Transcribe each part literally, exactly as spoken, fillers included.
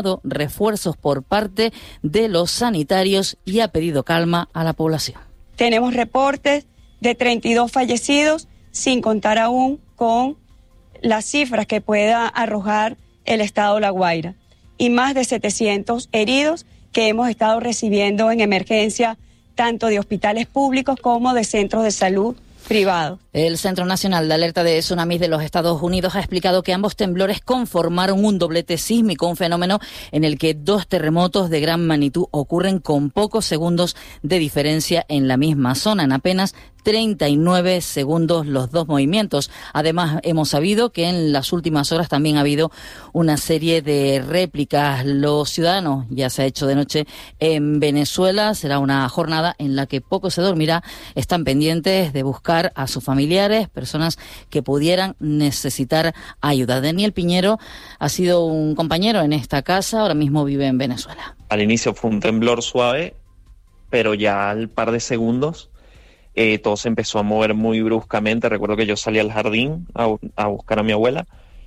refuerzos por parte de los sanitarios y ha pedido calma a la población. Tenemos reportes de treinta y dos fallecidos, sin contar aún con las cifras que pueda arrojar el estado La Guaira, y más de setecientos heridos que hemos estado recibiendo en emergencia, tanto de hospitales públicos como de centros de salud privados. El Centro Nacional de Alerta de Tsunamis de los Estados Unidos ha explicado que ambos temblores conformaron un doblete sísmico, un fenómeno en el que dos terremotos de gran magnitud ocurren con pocos segundos de diferencia en la misma zona, en apenas treinta y nueve segundos los dos movimientos. Además, hemos sabido que en las últimas horas también ha habido una serie de réplicas. Los ciudadanos, ya se ha hecho de noche en Venezuela, será una jornada en la que poco se dormirá, están pendientes de buscar a sus familiares, personas que pudieran necesitar ayuda. Daniel Piñero ha sido un compañero en esta casa, ahora mismo vive en Venezuela. Al inicio fue un temblor suave, pero ya al par de segundos Eh, todo se empezó a mover muy bruscamente. Recuerdo que yo salí al jardín a, a buscar a mi abuela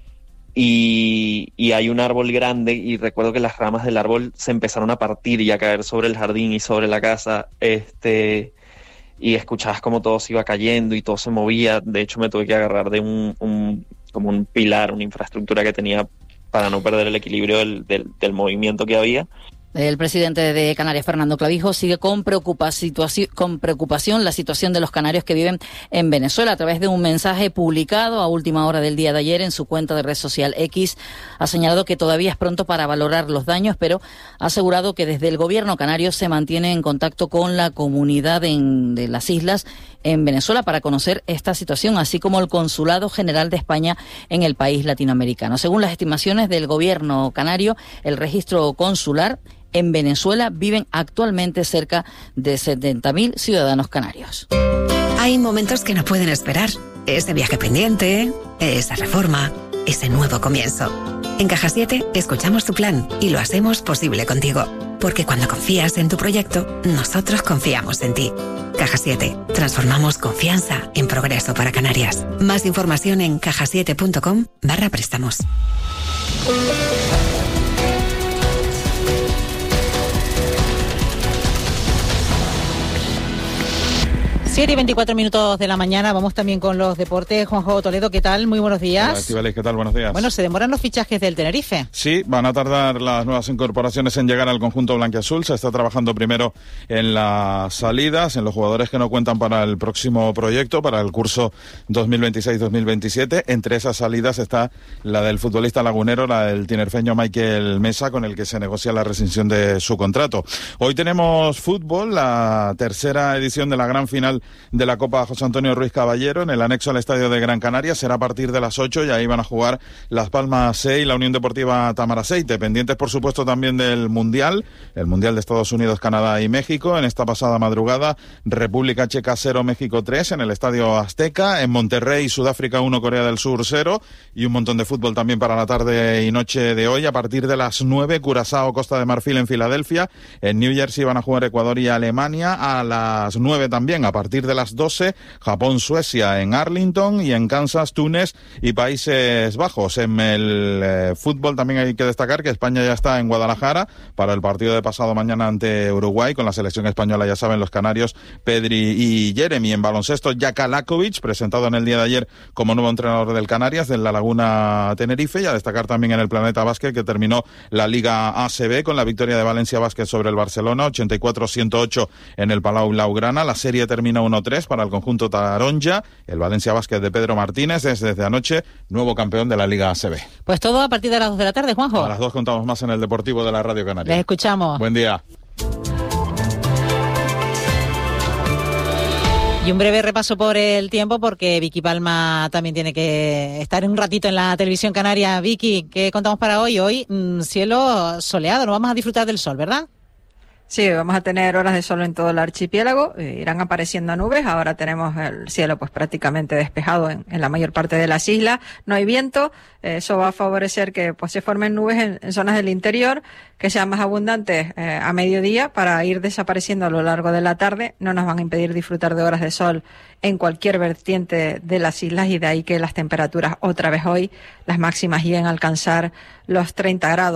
y, y hay un árbol grande y recuerdo que las ramas del árbol se empezaron a partir y a caer sobre el jardín y sobre la casa, este y escuchabas como todo se iba cayendo y todo se movía. De hecho me tuve que agarrar de un, un como un pilar, una infraestructura que tenía para no perder el equilibrio del, del, del movimiento que había. El presidente de Canarias, Fernando Clavijo, sigue con preocupación, con preocupación la situación de los canarios que viven en Venezuela. A través de un mensaje publicado a última hora del día de ayer en su cuenta de red social X, ha señalado que todavía es pronto para valorar los daños, pero ha asegurado que desde el gobierno canario se mantiene en contacto con la comunidad en, de las islas en Venezuela para conocer esta situación, así como el Consulado General de España en el país latinoamericano. Según las estimaciones del gobierno canario, el registro consular en Venezuela viven actualmente cerca de setenta mil ciudadanos canarios. Hay momentos que no pueden esperar. Ese viaje pendiente, esa reforma, ese nuevo comienzo. En Caja siete escuchamos tu plan y lo hacemos posible contigo. Porque cuando confías en tu proyecto, nosotros confiamos en ti. Caja siete. Transformamos confianza en progreso para Canarias. Más información en cajasiete.com barra préstamos. siete y veinticuatro minutos de la mañana, vamos también con los deportes. Juanjo Toledo, ¿qué tal? Muy buenos días. Hola, Estíbaliz, ¿qué tal? Buenos días. Bueno, se demoran los fichajes del Tenerife. Sí, van a tardar las nuevas incorporaciones en llegar al conjunto blanquiazul. Se está trabajando primero en las salidas, en los jugadores que no cuentan para el próximo proyecto, para el curso dos mil veintiséis dos mil veintisiete. Entre esas salidas está la del futbolista lagunero, la del tinerfeño Michael Mesa, con el que se negocia la rescisión de su contrato. Hoy tenemos fútbol, la tercera edición de la gran final de la Copa José Antonio Ruiz Caballero en el anexo al Estadio de Gran Canaria. Será a partir de las ocho y ahí van a jugar Las Palmas C y la Unión Deportiva Tamaraceite. Pendientes, por supuesto, también del Mundial, el Mundial de Estados Unidos, Canadá y México. En esta pasada madrugada, República Checa cero, México tres en el Estadio Azteca. En Monterrey, Sudáfrica uno, Corea del Sur cero. Y un montón de fútbol también para la tarde y noche de hoy. A partir de las nueve, Curazao, Costa de Marfil en Filadelfia. En New Jersey van a jugar Ecuador y Alemania. A las nueve también, a partir de las doce, Japón, Suecia en Arlington, y en Kansas, Túnez y Países Bajos. En el eh, fútbol también hay que destacar que España ya está en Guadalajara para el partido de pasado mañana ante Uruguay con la selección española, ya saben, los canarios Pedri y Jeremy. En baloncesto, Jaka Lakovic, presentado en el día de ayer como nuevo entrenador del Canarias, de la Laguna Tenerife. Y a destacar también en el Planeta Básquet, que terminó la Liga A C B con la victoria de Valencia Básquet sobre el Barcelona, ochenta y cuatro a ciento ocho en el Palau Blaugrana. La serie termina uno tres para el conjunto taronja. El Valencia Básquet de Pedro Martínez es desde anoche nuevo campeón de la Liga A C B. Pues todo a partir de las dos de la tarde, Juanjo. A las dos contamos más en el Deportivo de la Radio Canaria. Les escuchamos. Buen día. Y un breve repaso por el tiempo, porque Vicky Palma también tiene que estar un ratito en la televisión canaria. Vicky, ¿qué contamos para hoy? Hoy, mmm, cielo soleado, no vamos a disfrutar del sol, ¿verdad? Sí, vamos a tener horas de sol en todo el archipiélago, eh, irán apareciendo nubes. Ahora tenemos el cielo pues prácticamente despejado en, en la mayor parte de las islas, no hay viento, eh, eso va a favorecer que pues se formen nubes en, en zonas del interior, que sean más abundantes eh, a mediodía para ir desapareciendo a lo largo de la tarde. No nos van a impedir disfrutar de horas de sol en cualquier vertiente de las islas, y de ahí que las temperaturas otra vez hoy, las máximas lleguen a alcanzar los treinta grados.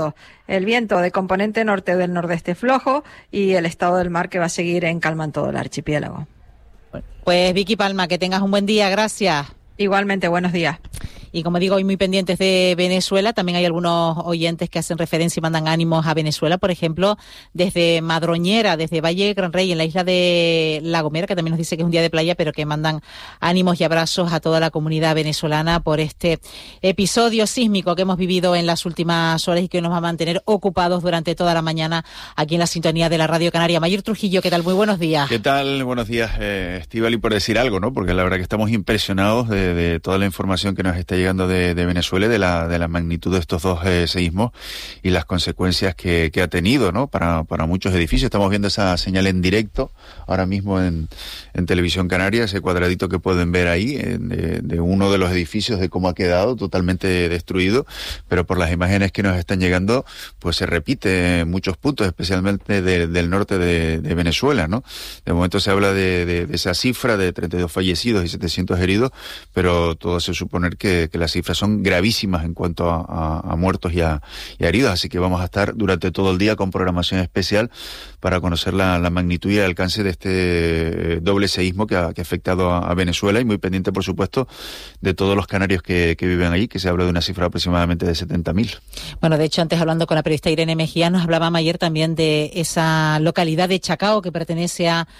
el viento de componente norte del nordeste flojo y el estado del mar que va a seguir en calma en todo el archipiélago. Pues Vicky Palma, que tengas un buen día, gracias. Igualmente, buenos días. Y como digo, hoy muy pendientes de Venezuela, también hay algunos oyentes que hacen referencia y mandan ánimos a Venezuela, por ejemplo, desde Madroñera, desde Valle Gran Rey, en la isla de La Gomera, que también nos dice que es un día de playa, pero que mandan ánimos y abrazos a toda la comunidad venezolana por este episodio sísmico que hemos vivido en las últimas horas y que nos va a mantener ocupados durante toda la mañana aquí en la sintonía de la Radio Canaria. Mayor Trujillo, ¿qué tal? Muy buenos días. ¿Qué tal? Buenos días, eh, Estíbaliz, por decir algo, ¿no? Porque la verdad que estamos impresionados de, de toda la información que nos está llegando de, de Venezuela, de la, de la magnitud de estos dos eh, seísmos y las consecuencias que, que ha tenido, ¿no? Para, para muchos edificios. Estamos viendo esa señal en directo ahora mismo en, en Televisión Canaria, ese cuadradito que pueden ver ahí, eh, de, de uno de los edificios, de cómo ha quedado totalmente destruido, pero por las imágenes que nos están llegando, pues se repite en muchos puntos, especialmente de, del norte de, de Venezuela, ¿no? De momento se habla de, de, de esa cifra de treinta y dos fallecidos y setecientos heridos, pero todo se supone que, que las cifras son gravísimas en cuanto a, a, a muertos y a, y a heridos, así que vamos a estar durante todo el día con programación especial para conocer la, la magnitud y el alcance de este doble seísmo que ha, que ha afectado a, a Venezuela, y muy pendiente, por supuesto, de todos los canarios que, que viven allí, que se habla de una cifra aproximadamente de setenta mil. Bueno, de hecho, antes hablando con la periodista Irene Mejía, nos hablaba ayer también de esa localidad de Chacao que pertenece a,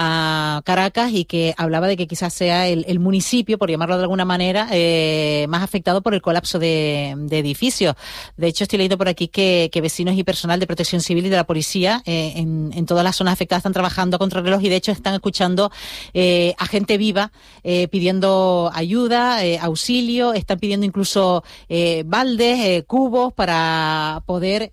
a Caracas y que hablaba de que quizás sea el, el municipio, por llamarlo de alguna manera, eh, más afectado por el colapso de, de edificios. De hecho, estoy leyendo por aquí que, que vecinos y personal de Protección Civil y de la policía eh, en, en todas las zonas afectadas están trabajando a contrarreloj y de hecho están escuchando eh, a gente viva eh, pidiendo ayuda, eh, auxilio, están pidiendo incluso eh, baldes, eh, cubos para poder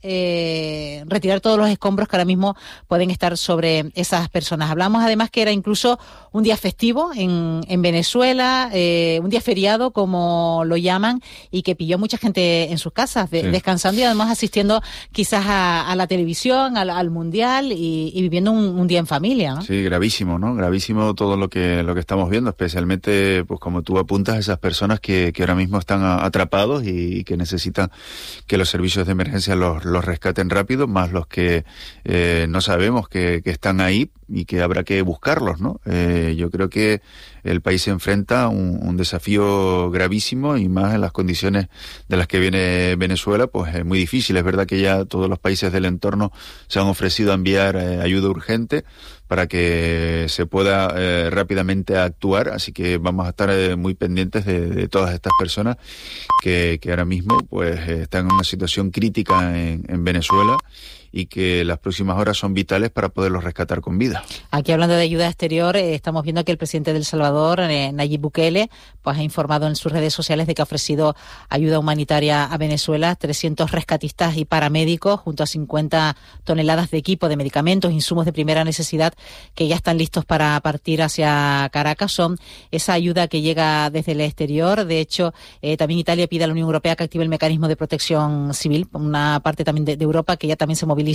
eh, retirar todos los escombros que ahora mismo pueden estar sobre esas personas. Hablamos además que era incluso un día festivo en, en Venezuela, eh, un día feriado como lo llaman, y que pilló mucha gente en sus casas de, sí. descansando y además asistiendo quizás a, a la televisión, al, al mundial y, y viviendo un, un día en familia, ¿no? Sí, gravísimo, ¿no? Gravísimo todo lo que lo que estamos viendo, especialmente, pues como tú apuntas, esas personas que, que ahora mismo están atrapados y, y que necesitan que los servicios de emergencia los, los rescaten rápido, más los que eh, no sabemos que, que están ahí y que habrá que buscarlos, ¿no? Eh, yo creo que el país se enfrenta a un, un desafío gravísimo y más en las condiciones de las que viene Venezuela, pues es muy difícil. Es verdad que ya todos los países del entorno se han ofrecido a enviar eh, ayuda urgente para que se pueda eh, rápidamente actuar, así que vamos a estar eh, muy pendientes de, de todas estas personas que, que ahora mismo pues eh, están en una situación crítica en, en Venezuela y que las próximas horas son vitales para poderlos rescatar con vida. Aquí hablando de ayuda exterior, eh, estamos viendo que el presidente de El Salvador, eh, Nayib Bukele, pues ha informado en sus redes sociales de que ha ofrecido ayuda humanitaria a Venezuela, trescientos rescatistas y paramédicos, junto a cincuenta toneladas de equipo, de medicamentos, insumos de primera necesidad, que ya están listos para partir hacia Caracas. Son esa ayuda que llega desde el exterior. De hecho, eh, también Italia pide a la Unión Europea que active el mecanismo de protección civil, una parte también de, de Europa que ya también se moviliza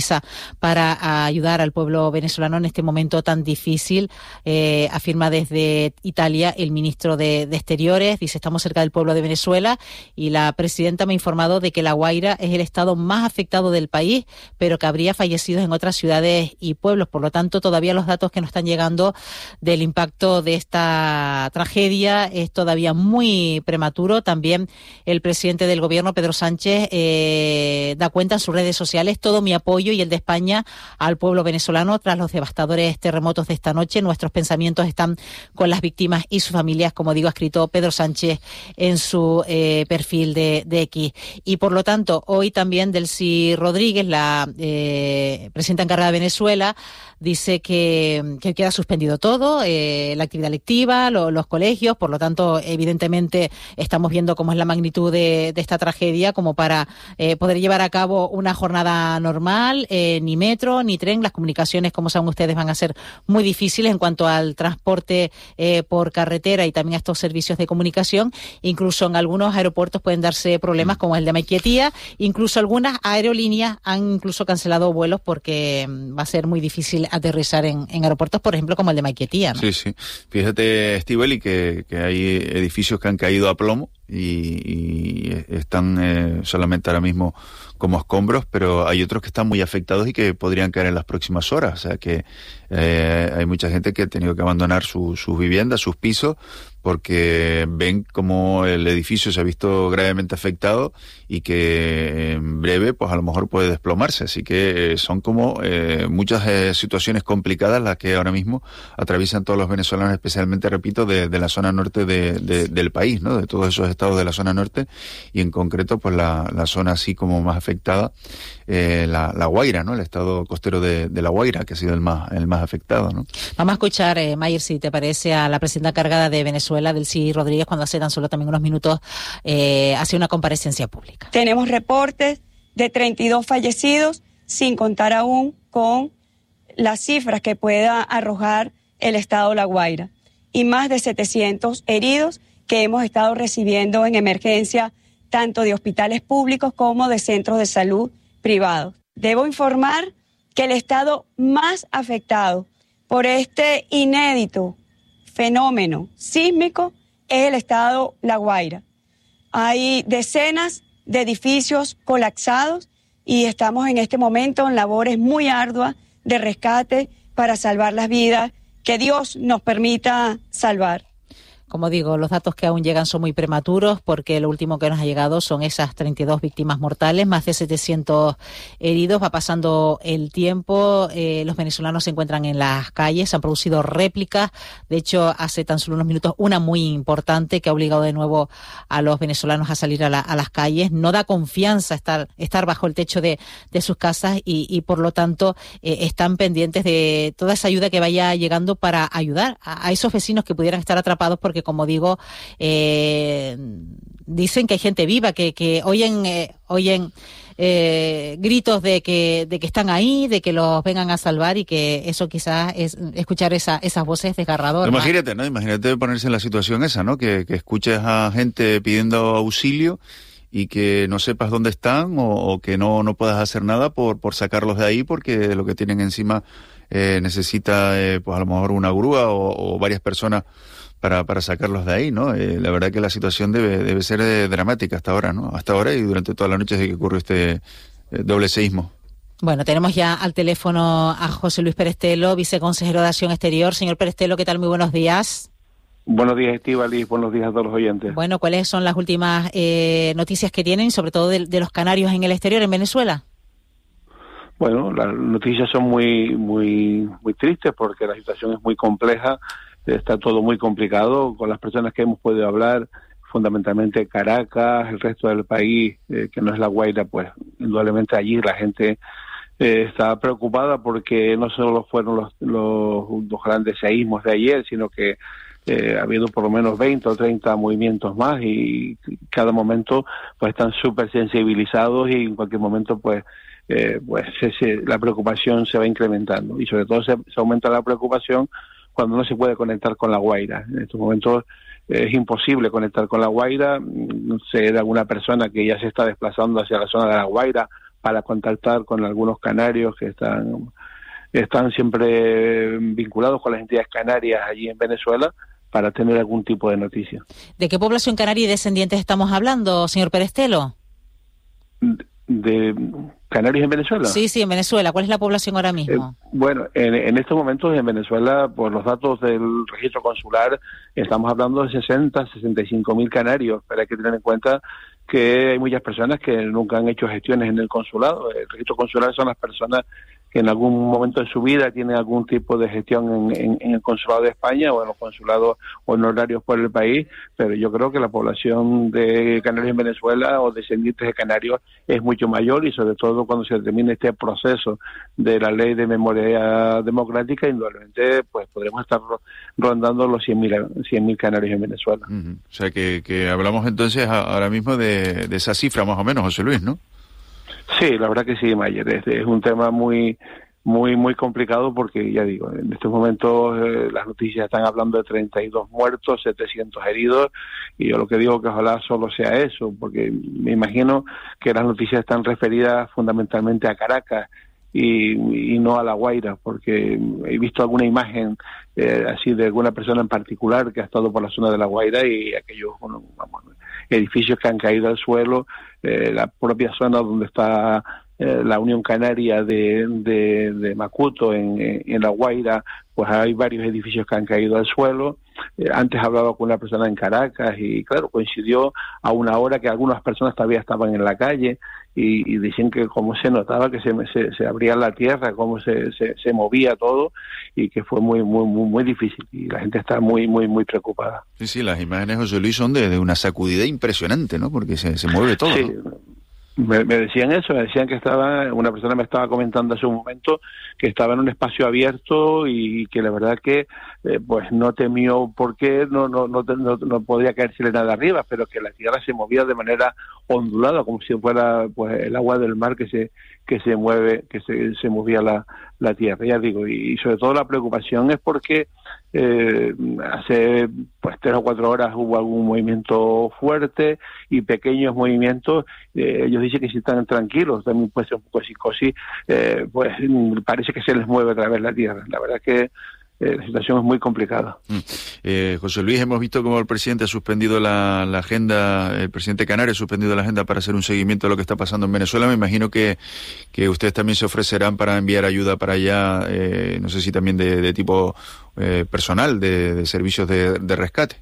para ayudar al pueblo venezolano en este momento tan difícil. Eh, afirma desde Italia el ministro de, de Exteriores, dice: estamos cerca del pueblo de Venezuela, y la presidenta me ha informado de que La Guaira es el estado más afectado del país, pero que habría fallecidos en otras ciudades y pueblos. Por lo tanto, todavía los datos que nos están llegando del impacto de esta tragedia es todavía muy prematuro. También el presidente del gobierno, Pedro Sánchez, eh, da cuenta en sus redes sociales: todo mi apoyo y el de España al pueblo venezolano tras los devastadores terremotos de esta noche. Nuestros pensamientos están con las víctimas y sus familias, como digo, ha escrito Pedro Sánchez en su eh, perfil de, de X. Y por lo tanto, hoy también Delcy Rodríguez, la eh, presidenta encargada de Venezuela, dice que, que queda suspendido todo, eh, la actividad lectiva, lo, los colegios. Por lo tanto, evidentemente estamos viendo cómo es la magnitud de, de esta tragedia como para eh, poder llevar a cabo una jornada normal. Eh, ni metro, ni tren. Las comunicaciones, como saben ustedes, van a ser muy difíciles en cuanto al transporte eh, por carretera y también a estos servicios de comunicación. Incluso en algunos aeropuertos pueden darse problemas, como el de Maiquetía. Incluso algunas aerolíneas han incluso cancelado vuelos porque va a ser muy difícil aterrizar en, en aeropuertos, por ejemplo, como el de Maiquetía, ¿no? Sí, sí. Fíjate, Estíbaliz, que, que hay edificios que han caído a plomo y, y están eh, solamente ahora mismo como escombros, pero hay otros que están muy afectados y que podrían caer en las próximas horas. O sea que eh, hay mucha gente que ha tenido que abandonar su, sus viviendas, sus pisos, porque ven como el edificio se ha visto gravemente afectado y que en breve pues a lo mejor puede desplomarse. Así que eh, son como eh, muchas eh, situaciones complicadas las que ahora mismo atraviesan todos los venezolanos, especialmente, repito, de, de la zona norte de, de, del país, ¿no? De todos esos estados de la zona norte, y en concreto pues la, la zona así como más afectada, eh, la, la Guaira, ¿no? El estado costero de, de La Guaira, que ha sido el más el más afectado, ¿no? Vamos a escuchar, eh, Mayer, si te parece, a la presidenta encargada de Venezuela, Delcy Rodríguez, cuando hace tan solo también unos minutos eh, hace una comparecencia pública. Tenemos reportes de treinta y dos fallecidos, sin contar aún con las cifras que pueda arrojar el estado La Guaira, y más de setecientos heridos que hemos estado recibiendo en emergencia, tanto de hospitales públicos como de centros de salud privados. Debo informar que el estado más afectado por este inédito fenómeno sísmico es el estado La Guaira. Hay decenas de edificios colapsados y estamos en este momento en labores muy arduas de rescate para salvar las vidas que Dios nos permita salvar. Como digo, los datos que aún llegan son muy prematuros, porque lo último que nos ha llegado son esas treinta y dos víctimas mortales, más de setecientos heridos. Va pasando el tiempo, eh, los venezolanos se encuentran en las calles, se han producido réplicas. De hecho, hace tan solo unos minutos una muy importante que ha obligado de nuevo a los venezolanos a salir a, la, a las calles. No da confianza estar, estar bajo el techo de, de sus casas y, y por lo tanto eh, están pendientes de toda esa ayuda que vaya llegando para ayudar a, a esos vecinos que pudieran estar atrapados, porque, como digo, eh, dicen que hay gente viva, que, que oyen, eh, oyen eh, gritos de que, de que están ahí, de que los vengan a salvar, y que eso quizás es escuchar esa, esas voces desgarradoras. Imagínate, ¿no? Imagínate ponerse en la situación esa, ¿no? Que, que escuches a gente pidiendo auxilio y que no sepas dónde están, o, o que no, no puedas hacer nada por, por sacarlos de ahí, porque lo que tienen encima eh, necesita, eh, pues a lo mejor una grúa o, o varias personas para, para sacarlos de ahí, ¿no? Eh, la verdad que la situación debe, debe ser eh, dramática hasta ahora, ¿no? Hasta ahora y durante toda la noche desde que ocurrió este eh, doble seísmo. Bueno, tenemos ya al teléfono a José Luis Perestelo, viceconsejero de Acción Exterior. Señor Perestelo, ¿qué tal? Muy buenos días. Buenos días, Estíbaliz. Buenos días a todos los oyentes. Bueno, ¿cuáles son las últimas eh, noticias que tienen, sobre todo de, de los canarios en el exterior, en Venezuela? Bueno, las noticias son muy, muy, muy tristes, porque la situación es muy compleja. Está todo muy complicado. Con las personas que hemos podido hablar, fundamentalmente Caracas, el resto del país, eh, que no es La Guaira, pues indudablemente allí la gente eh, está preocupada, porque no solo fueron los, los, los grandes seísmos de ayer, sino que eh, ha habido por lo menos veinte o treinta movimientos más, y cada momento pues están súper sensibilizados, y en cualquier momento pues eh, pues se, se, la preocupación se va incrementando, y sobre todo se, se aumenta la preocupación cuando no se puede conectar con La Guaira. En estos momentos eh, es imposible conectar con La Guaira. No sé de alguna persona que ya se está desplazando hacia la zona de La Guaira para contactar con algunos canarios que están, están siempre vinculados con las entidades canarias allí en Venezuela, para tener algún tipo de noticia. ¿De qué población canaria y descendientes estamos hablando, señor Perestelo? De, de canarios en Venezuela. Sí, sí, en Venezuela. ¿Cuál es la población ahora mismo? Eh, bueno, en, en estos momentos en Venezuela, por los datos del registro consular, estamos hablando de sesenta, sesenta y cinco mil canarios, pero hay que tener en cuenta que hay muchas personas que nunca han hecho gestiones en el consulado. El registro consular son las personas que en algún momento de su vida tienen algún tipo de gestión en, en, en el consulado de España o en los consulados honorarios por el país, pero yo creo que la población de canarios en Venezuela o descendientes de canarios es mucho mayor, y sobre todo cuando se termine este proceso de la ley de memoria democrática, indudablemente pues podremos estar rondando los cien mil canarios en Venezuela. Uh-huh. O sea que, que hablamos entonces ahora mismo de, de esa cifra más o menos, José Luis, ¿no? Sí, la verdad que sí, Mayer. Es, es un tema muy, muy, muy complicado, porque ya digo, en estos momentos eh, las noticias están hablando de treinta y dos muertos, setecientos heridos, y yo lo que digo que ojalá solo sea eso, porque me imagino que las noticias están referidas fundamentalmente a Caracas, y, y no a La Guaira, porque he visto alguna imagen eh, así de alguna persona en particular que ha estado por la zona de La Guaira y aquellos bueno, vamos, edificios que han caído al suelo, eh, la propia zona donde está eh, la Unión Canaria de, de, de Macuto en, en La Guaira, pues hay varios edificios que han caído al suelo. Eh, antes hablaba con una persona en Caracas y claro, coincidió a una hora que algunas personas todavía estaban en la calle y, y dicen que cómo se notaba que se, se, se abría la tierra, cómo se, se, se movía todo y que fue muy muy muy muy difícil y la gente está muy muy muy preocupada. Sí, sí, las imágenes, José Luis, son de, de una sacudida impresionante, ¿no? Porque se, se mueve todo, sí. ¿no? Me, me decían eso, me decían que estaba, una persona me estaba comentando hace un momento que estaba en un espacio abierto y que la verdad que eh, pues no temió porque no no, no no no podía caérsele nada arriba, pero que la tierra se movía de manera ondulada, como si fuera pues el agua del mar que se que se mueve, que se, se movía la, la tierra, ya digo, y sobre todo la preocupación es porque eh, hace pues tres o cuatro horas hubo algún movimiento fuerte y pequeños movimientos, eh, ellos dicen que si están tranquilos, también puede ser un poco psicosis, eh, pues parece que se les mueve otra vez la tierra, la verdad que Eh, la situación es muy complicada. Mm. Eh, José Luis, hemos visto cómo el presidente ha suspendido la, la agenda, el presidente canario ha suspendido la agenda para hacer un seguimiento de lo que está pasando en Venezuela. Me imagino que, que ustedes también se ofrecerán para enviar ayuda para allá, eh, no sé si también de, de tipo eh, personal, de, de servicios de, de rescate.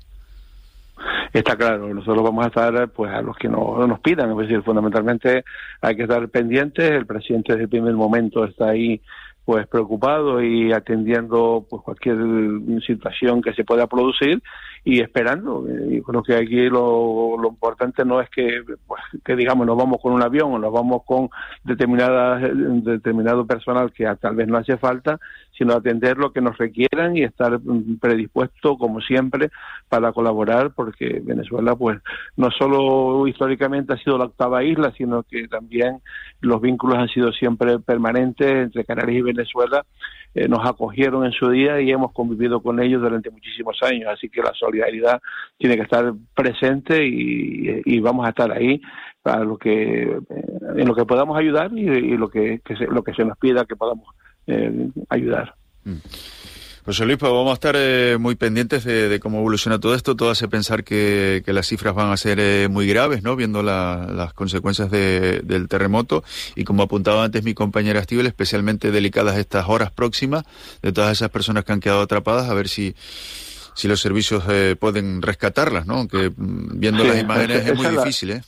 Está claro, nosotros vamos a estar pues a los que no, nos pidan, es decir, fundamentalmente hay que estar pendientes, el presidente desde el primer momento está ahí pues preocupado y atendiendo pues cualquier situación que se pueda producir y esperando. Y creo que aquí lo, lo importante no es que pues, que digamos nos vamos con un avión o nos vamos con determinada determinado personal que tal vez no hace falta, sino atender lo que nos requieran y estar predispuesto como siempre para colaborar, porque Venezuela pues no solo históricamente ha sido la octava isla, sino que también los vínculos han sido siempre permanentes entre Canarias y Venezuela. Eh, nos acogieron en su día y hemos convivido con ellos durante muchísimos años, así que la solidaridad tiene que estar presente y, y vamos a estar ahí para lo que en lo que podamos ayudar y, y lo que, que se, lo que se nos pida que podamos eh, ayudar. Mm. José Luis, pues vamos a estar eh, muy pendientes de, de cómo evoluciona todo esto. Todo hace pensar que, que las cifras van a ser eh, muy graves, ¿no? Viendo la, las consecuencias de, del terremoto. Y como apuntaba antes mi compañera Estíbal, especialmente delicadas estas horas próximas de todas esas personas que han quedado atrapadas, a ver si, si los servicios eh, pueden rescatarlas, ¿no? Aunque viendo sí, las imágenes es, es muy difícil, ¿eh?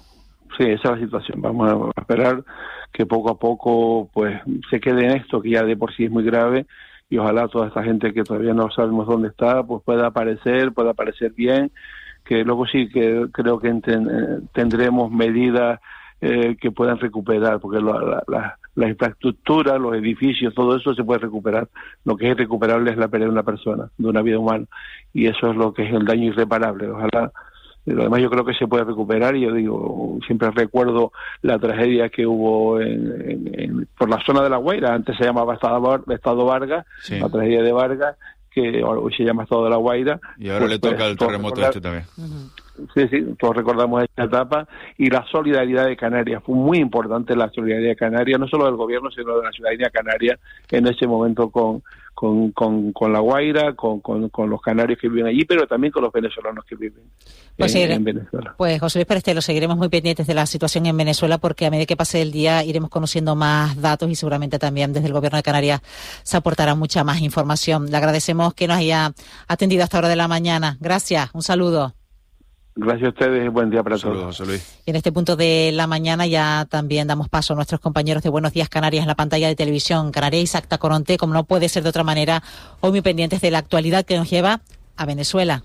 Sí, esa es la situación. Vamos a esperar que poco a poco pues se quede en esto, que ya de por sí es muy grave. Y ojalá toda esta gente que todavía no sabemos dónde está, pues pueda aparecer, pueda aparecer bien, que luego sí que creo que enten, tendremos medidas eh, que puedan recuperar, porque la, la, la, la infraestructura, los edificios, todo eso se puede recuperar. Lo que es irrecuperable es la pérdida de una persona, de una vida humana, y eso es lo que es el daño irreparable. Ojalá. Lo demás yo creo que se puede recuperar y yo digo, siempre recuerdo la tragedia que hubo en, en, en, por la zona de La Guaira, antes se llamaba Estado, Estado Vargas, sí. La tragedia de Vargas, que hoy se llama Estado de La Guaira. Y ahora pues, le toca pues, el terremoto recordar, este también. Uh-huh. Sí, sí, todos recordamos esta etapa y la solidaridad de Canarias, fue muy importante la solidaridad de Canarias, no solo del gobierno, sino de la ciudadanía canaria en ese momento con con, con, con La Guaira, con, con, con los canarios que viven allí, pero también con los venezolanos que viven pues en, sí, en Venezuela. Pues José Luis Pérez, lo seguiremos muy pendientes de la situación en Venezuela, porque a medida que pase el día iremos conociendo más datos y seguramente también desde el Gobierno de Canarias se aportará mucha más información. Le agradecemos que nos haya atendido a esta hora de la mañana. Gracias, un saludo. Gracias a ustedes y buen día para Saludos, todos. José Luis. Y en este punto de la mañana ya también damos paso a nuestros compañeros de Buenos Días Canarias en la pantalla de televisión Canaria, Isaac Tacoronte, como no puede ser de otra manera, hoy muy pendientes de la actualidad que nos lleva a Venezuela.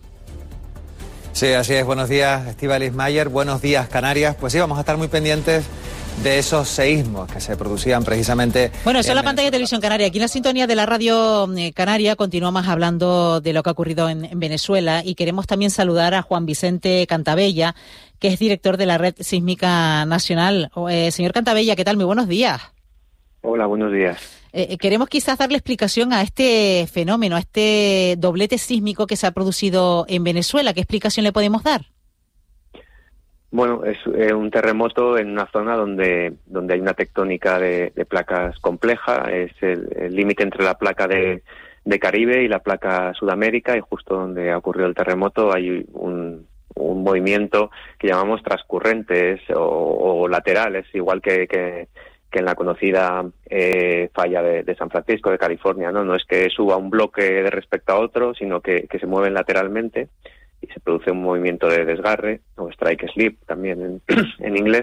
Sí, así es. Buenos días, Estíbaliz Mayer. Buenos días, Canarias. Pues sí, vamos a estar muy pendientes de esos seísmos que se producían precisamente. Bueno, eso es la Venezuela. pantalla de televisión canaria. Aquí en la sintonía de la radio eh, canaria continuamos hablando de lo que ha ocurrido en, en Venezuela y queremos también saludar a Juan Vicente Cantabella, que es director de la Red Sísmica Nacional. Eh, señor Cantabella, ¿qué tal? Muy buenos días. Hola, buenos días. Eh, queremos quizás darle explicación a este fenómeno, a este doblete sísmico que se ha producido en Venezuela. ¿Qué explicación le podemos dar? Bueno, es eh, un terremoto en una zona donde donde hay una tectónica de, de placas compleja. Es el límite entre la placa de, de Caribe y la placa Sudamérica, y justo donde ha ocurrido el terremoto hay un, un movimiento que llamamos transcurrentes o, o laterales, igual que, que, que en la conocida eh, falla de, de San Francisco, de California, ¿no? No es que suba un bloque de respecto a otro, sino que, que se mueven lateralmente y se produce un movimiento de desgarre, o strike slip también en, en inglés,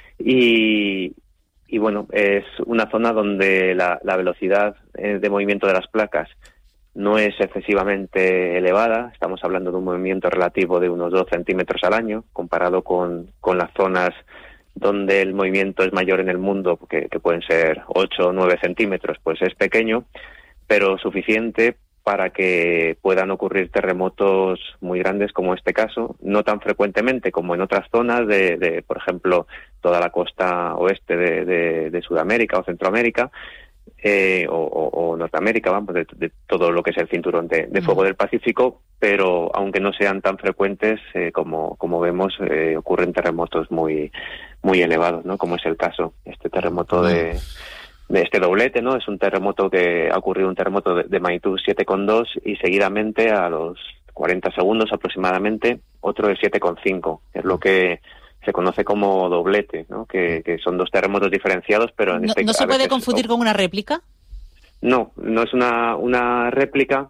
y, y bueno, es una zona donde la, la velocidad de movimiento de las placas no es excesivamente elevada. Estamos hablando de un movimiento relativo de unos dos centímetros al año, comparado con, con las zonas donde el movimiento es mayor en el mundo, que, que pueden ser ocho o nueve centímetros, pues es pequeño, pero suficiente para que puedan ocurrir terremotos muy grandes como este caso, no tan frecuentemente como en otras zonas de, de por ejemplo, toda la costa oeste de, de, de Sudamérica o Centroamérica, eh, o, o, o Norteamérica, vamos, de, de todo lo que es el cinturón de, de fuego del Pacífico, pero aunque no sean tan frecuentes, eh, como, como vemos, eh, ocurren terremotos muy, muy elevados, ¿no? Como es el caso, este terremoto de... de este doblete, ¿no? Es un terremoto que ha ocurrido, un terremoto de, de magnitud siete coma dos, y seguidamente a los cuarenta segundos aproximadamente otro de siete coma cinco. Es lo que se conoce como doblete, ¿no? Que, que son dos terremotos diferenciados, pero en ¿No, este ¿no se puede veces, confundir con una réplica? No, no es una, una réplica.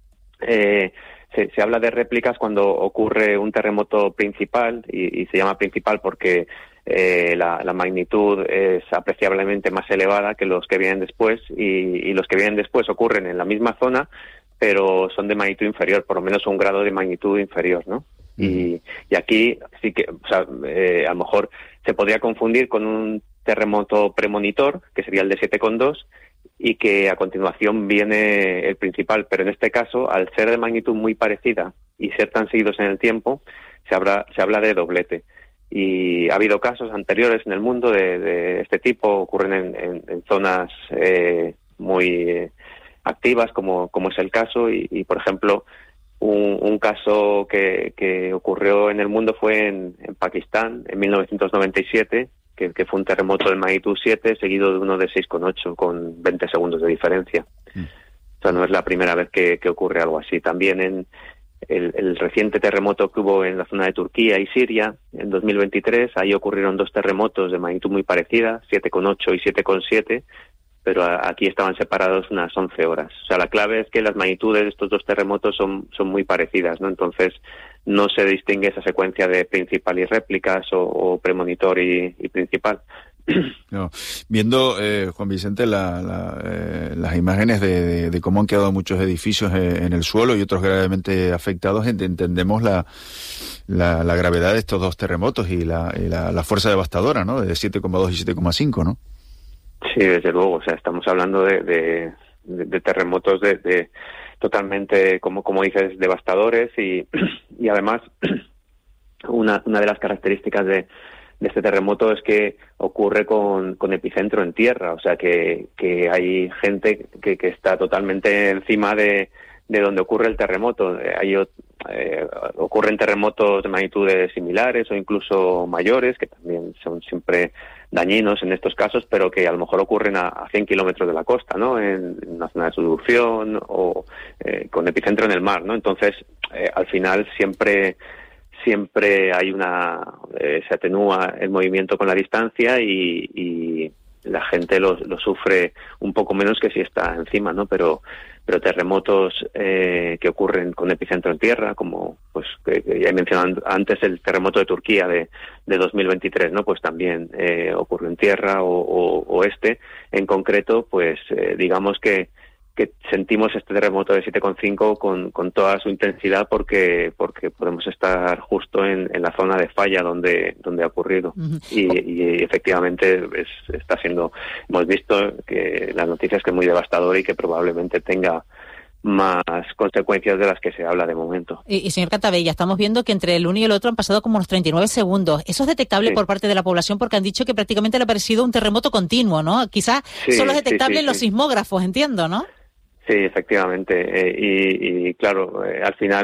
Eh, se, se habla de réplicas cuando ocurre un terremoto principal, y, y se llama principal porque Eh, la, la magnitud es apreciablemente más elevada que los que vienen después, y, y los que vienen después ocurren en la misma zona, pero son de magnitud inferior, por lo menos un grado de magnitud inferior, ¿no? Mm. Y, y aquí sí que, o sea, eh, a lo mejor se podría confundir con un terremoto premonitor, que sería el de siete coma dos, y que a continuación viene el principal, pero en este caso, al ser de magnitud muy parecida y ser tan seguidos en el tiempo, se habla, se habla de doblete. Y ha habido casos anteriores en el mundo de, de este tipo, ocurren en, en, en zonas eh, muy eh, activas, como, como es el caso, y, y por ejemplo, un, un caso que, que ocurrió en el mundo fue en, en Pakistán, en mil novecientos noventa y siete, que, que fue un terremoto de magnitud siete, seguido de uno de seis coma ocho, con veinte segundos de diferencia. Mm. O sea, no es la primera vez que, que ocurre algo así. También en El, el reciente terremoto que hubo en la zona de Turquía y Siria en dos mil veintitrés, ahí ocurrieron dos terremotos de magnitud muy parecida, siete coma ocho y siete coma siete, pero a, aquí estaban separados unas once horas. O sea, la clave es que las magnitudes de estos dos terremotos son, son muy parecidas, ¿no? Entonces no se distingue esa secuencia de principal y réplicas, o, o premonitor y, y principal. No. Viendo, eh, Juan Vicente, la, la, eh, las imágenes de, de, de cómo han quedado muchos edificios eh, en el suelo y otros gravemente afectados, ent- entendemos la, la, la gravedad de estos dos terremotos y la, y la, la fuerza devastadora, ¿no? De siete coma dos y siete coma cinco, ¿no? Sí, desde luego. O sea, estamos hablando de, de, de, de terremotos de, de totalmente, como, como dices, devastadores, y, y además una, una de las características de de este terremoto es que ocurre con, con epicentro en tierra, o sea que, que hay gente que, que está totalmente encima de, de donde ocurre el terremoto. Hay, eh, ocurren terremotos de magnitudes similares o incluso mayores, que también son siempre dañinos en estos casos, pero que a lo mejor ocurren a, a cien kilómetros de la costa, ¿no? En, en una zona de subducción, o eh, con epicentro en el mar, ¿no? Entonces, eh, al final siempre... siempre hay una eh, se atenúa el movimiento con la distancia, y, y la gente lo, lo sufre un poco menos que si está encima, ¿no? Pero pero terremotos eh, que ocurren con epicentro en tierra, como pues que, que ya he mencionado antes el terremoto de Turquía de, de dos mil veintitrés, ¿no? Pues también eh, ocurre en tierra, o, o, o este en concreto, pues eh, digamos que que sentimos este terremoto de siete coma cinco con, con toda su intensidad, porque porque podemos estar justo en, en la zona de falla donde donde ha ocurrido. Uh-huh. y, y efectivamente es, está siendo, hemos visto que la noticia es que es muy devastador y que probablemente tenga más consecuencias de las que se habla de momento. Y, y señor Cantabella, estamos viendo que entre el uno y el otro han pasado como unos treinta y nueve segundos. ¿Eso es detectable sí. por parte de la población? Porque han dicho que prácticamente le ha parecido un terremoto continuo, ¿no? Quizás sí, solo es detectable sí, sí, en los sí. sismógrafos, entiendo, ¿no? Sí, efectivamente. Eh, y, y claro, eh, al final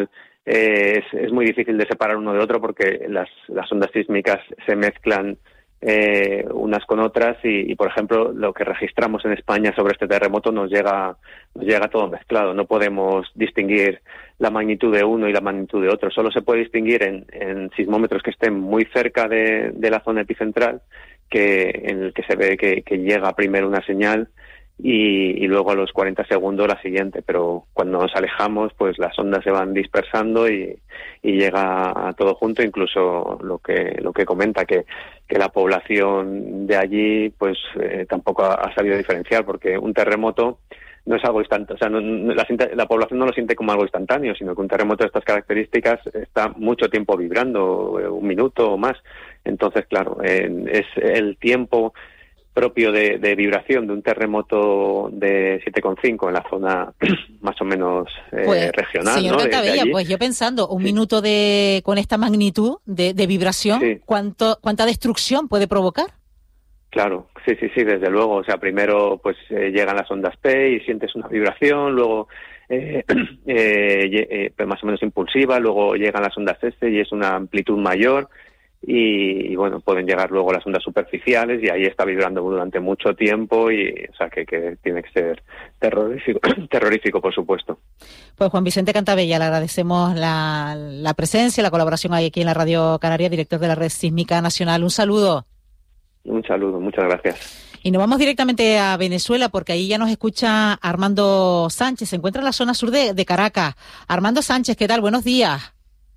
eh, es, es muy difícil de separar uno de otro porque las, las ondas sísmicas se mezclan eh, unas con otras y, y, por ejemplo, lo que registramos en España sobre este terremoto nos llega, nos llega todo mezclado. No podemos distinguir la magnitud de uno y la magnitud de otro. Solo se puede distinguir en, en sismómetros que estén muy cerca de, de la zona epicentral, que en el que se ve que, que llega primero una señal y, y luego a los cuarenta segundos la siguiente, pero cuando nos alejamos pues las ondas se van dispersando y, y llega a todo junto, incluso lo que lo que comenta que, que la población de allí pues eh, tampoco ha, ha sabido diferenciar, porque un terremoto no es algo instantáneo, o sea, no, no, la, la población no lo siente como algo instantáneo, sino que un terremoto de estas características está mucho tiempo vibrando, un minuto o más. Entonces, claro, eh, es el tiempo propio de, de vibración de un terremoto de siete coma cinco en la zona más o menos eh, pues, regional. Señor ¿no? Cantavella, pues yo pensando, un sí. minuto de con esta magnitud de, de vibración, sí. ¿cuánto, ¿cuánta destrucción puede provocar? Claro, sí, sí, sí, desde luego. O sea, primero pues eh, llegan las ondas P y sientes una vibración, luego eh, eh, eh, más o menos impulsiva, luego llegan las ondas S y es una amplitud mayor. Y, y bueno, pueden llegar luego las ondas superficiales y ahí está vibrando durante mucho tiempo y, o sea, que, que tiene que ser terrorífico, terrorífico, por supuesto. Pues Juan Vicente Cantavella, le agradecemos la, la presencia, la colaboración aquí en la Radio Canaria, director de la Red Sísmica Nacional. Un saludo. Un saludo, muchas gracias. Y nos vamos directamente a Venezuela porque ahí ya nos escucha Armando Sánchez, se encuentra en la zona sur de, de Caracas. Armando Sánchez, ¿qué tal? Buenos días.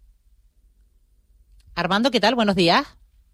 Armando, ¿qué tal? Buenos días.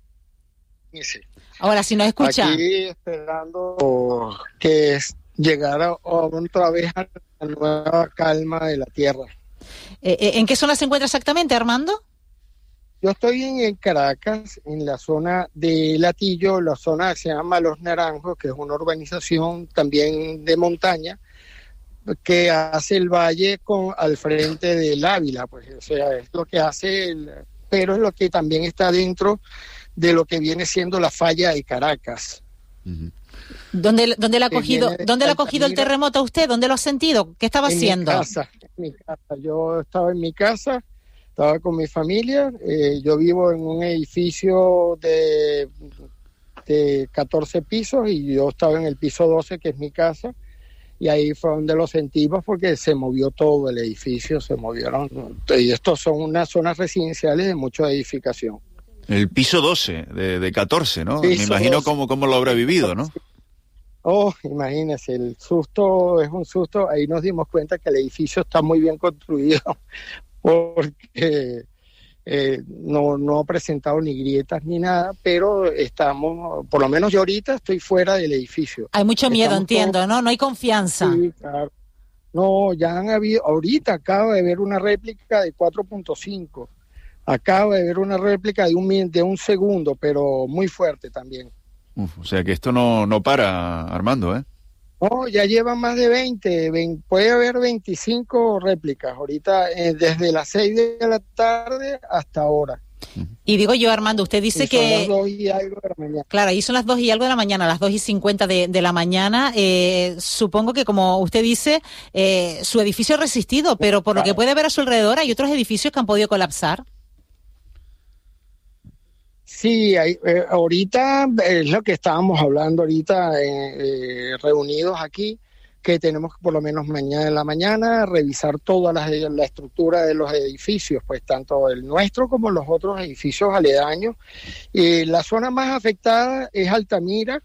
Sí. Ahora, si nos escucha. Aquí esperando que llegara otra vez a la nueva calma de la tierra. Eh, ¿En qué zona se encuentra exactamente, Armando? Yo estoy en, en Caracas, en la zona de Latillo, la zona que se llama Los Naranjos, que es una urbanización también de montaña, que hace el valle con al frente del Ávila, pues, o sea, es lo que hace el... pero es lo que también está dentro de lo que viene siendo la falla de Caracas. Uh-huh. ¿Dónde, dónde le ha cogido, ¿dónde le ha cogido el terremoto a usted? ¿Dónde lo ha sentido? ¿Qué estaba en haciendo? Mi casa, en mi casa. Yo estaba en mi casa, estaba con mi familia. Eh, yo vivo en un edificio de, de catorce pisos y yo estaba en el piso doce, que es mi casa. Y ahí fue donde lo sentimos porque se movió todo el edificio, se movieron. Y estos son unas zonas residenciales de mucha edificación. El piso doce, de, de catorce, ¿no? Piso Me imagino cómo, cómo lo habrá vivido, ¿no? Oh, imagínese, el susto es un susto. Ahí nos dimos cuenta que el edificio está muy bien construido porque eh, no, no ha presentado ni grietas ni nada, pero estamos, por lo menos yo ahorita estoy fuera del edificio. Hay mucho miedo, estamos entiendo, todos, ¿no? No hay confianza. Sí, claro. No, ya han habido, ahorita acabo de ver una réplica de cuatro punto cinco. Acabo de ver una réplica de un, de un segundo, pero muy fuerte también. Uf, o sea que esto no, no para, Armando, ¿eh? No, ya llevan más de veinte, veinte, puede haber veinticinco réplicas ahorita, eh, desde las seis de la tarde hasta ahora. Y digo yo, Armando, usted dice y que... Son las dos y algo de la mañana. Claro, ahí son las dos y algo de la mañana, las dos y cincuenta de, de la mañana. Eh, supongo que, como usted dice, eh, su edificio ha resistido, pero por claro. lo que puede ver a su alrededor, hay otros edificios que han podido colapsar. Sí, hay, eh, ahorita es lo que estábamos hablando ahorita eh, eh, reunidos aquí, que tenemos que por lo menos mañana en la mañana revisar toda la, la estructura de los edificios, pues tanto el nuestro como los otros edificios aledaños. Eh, la zona más afectada es Altamira,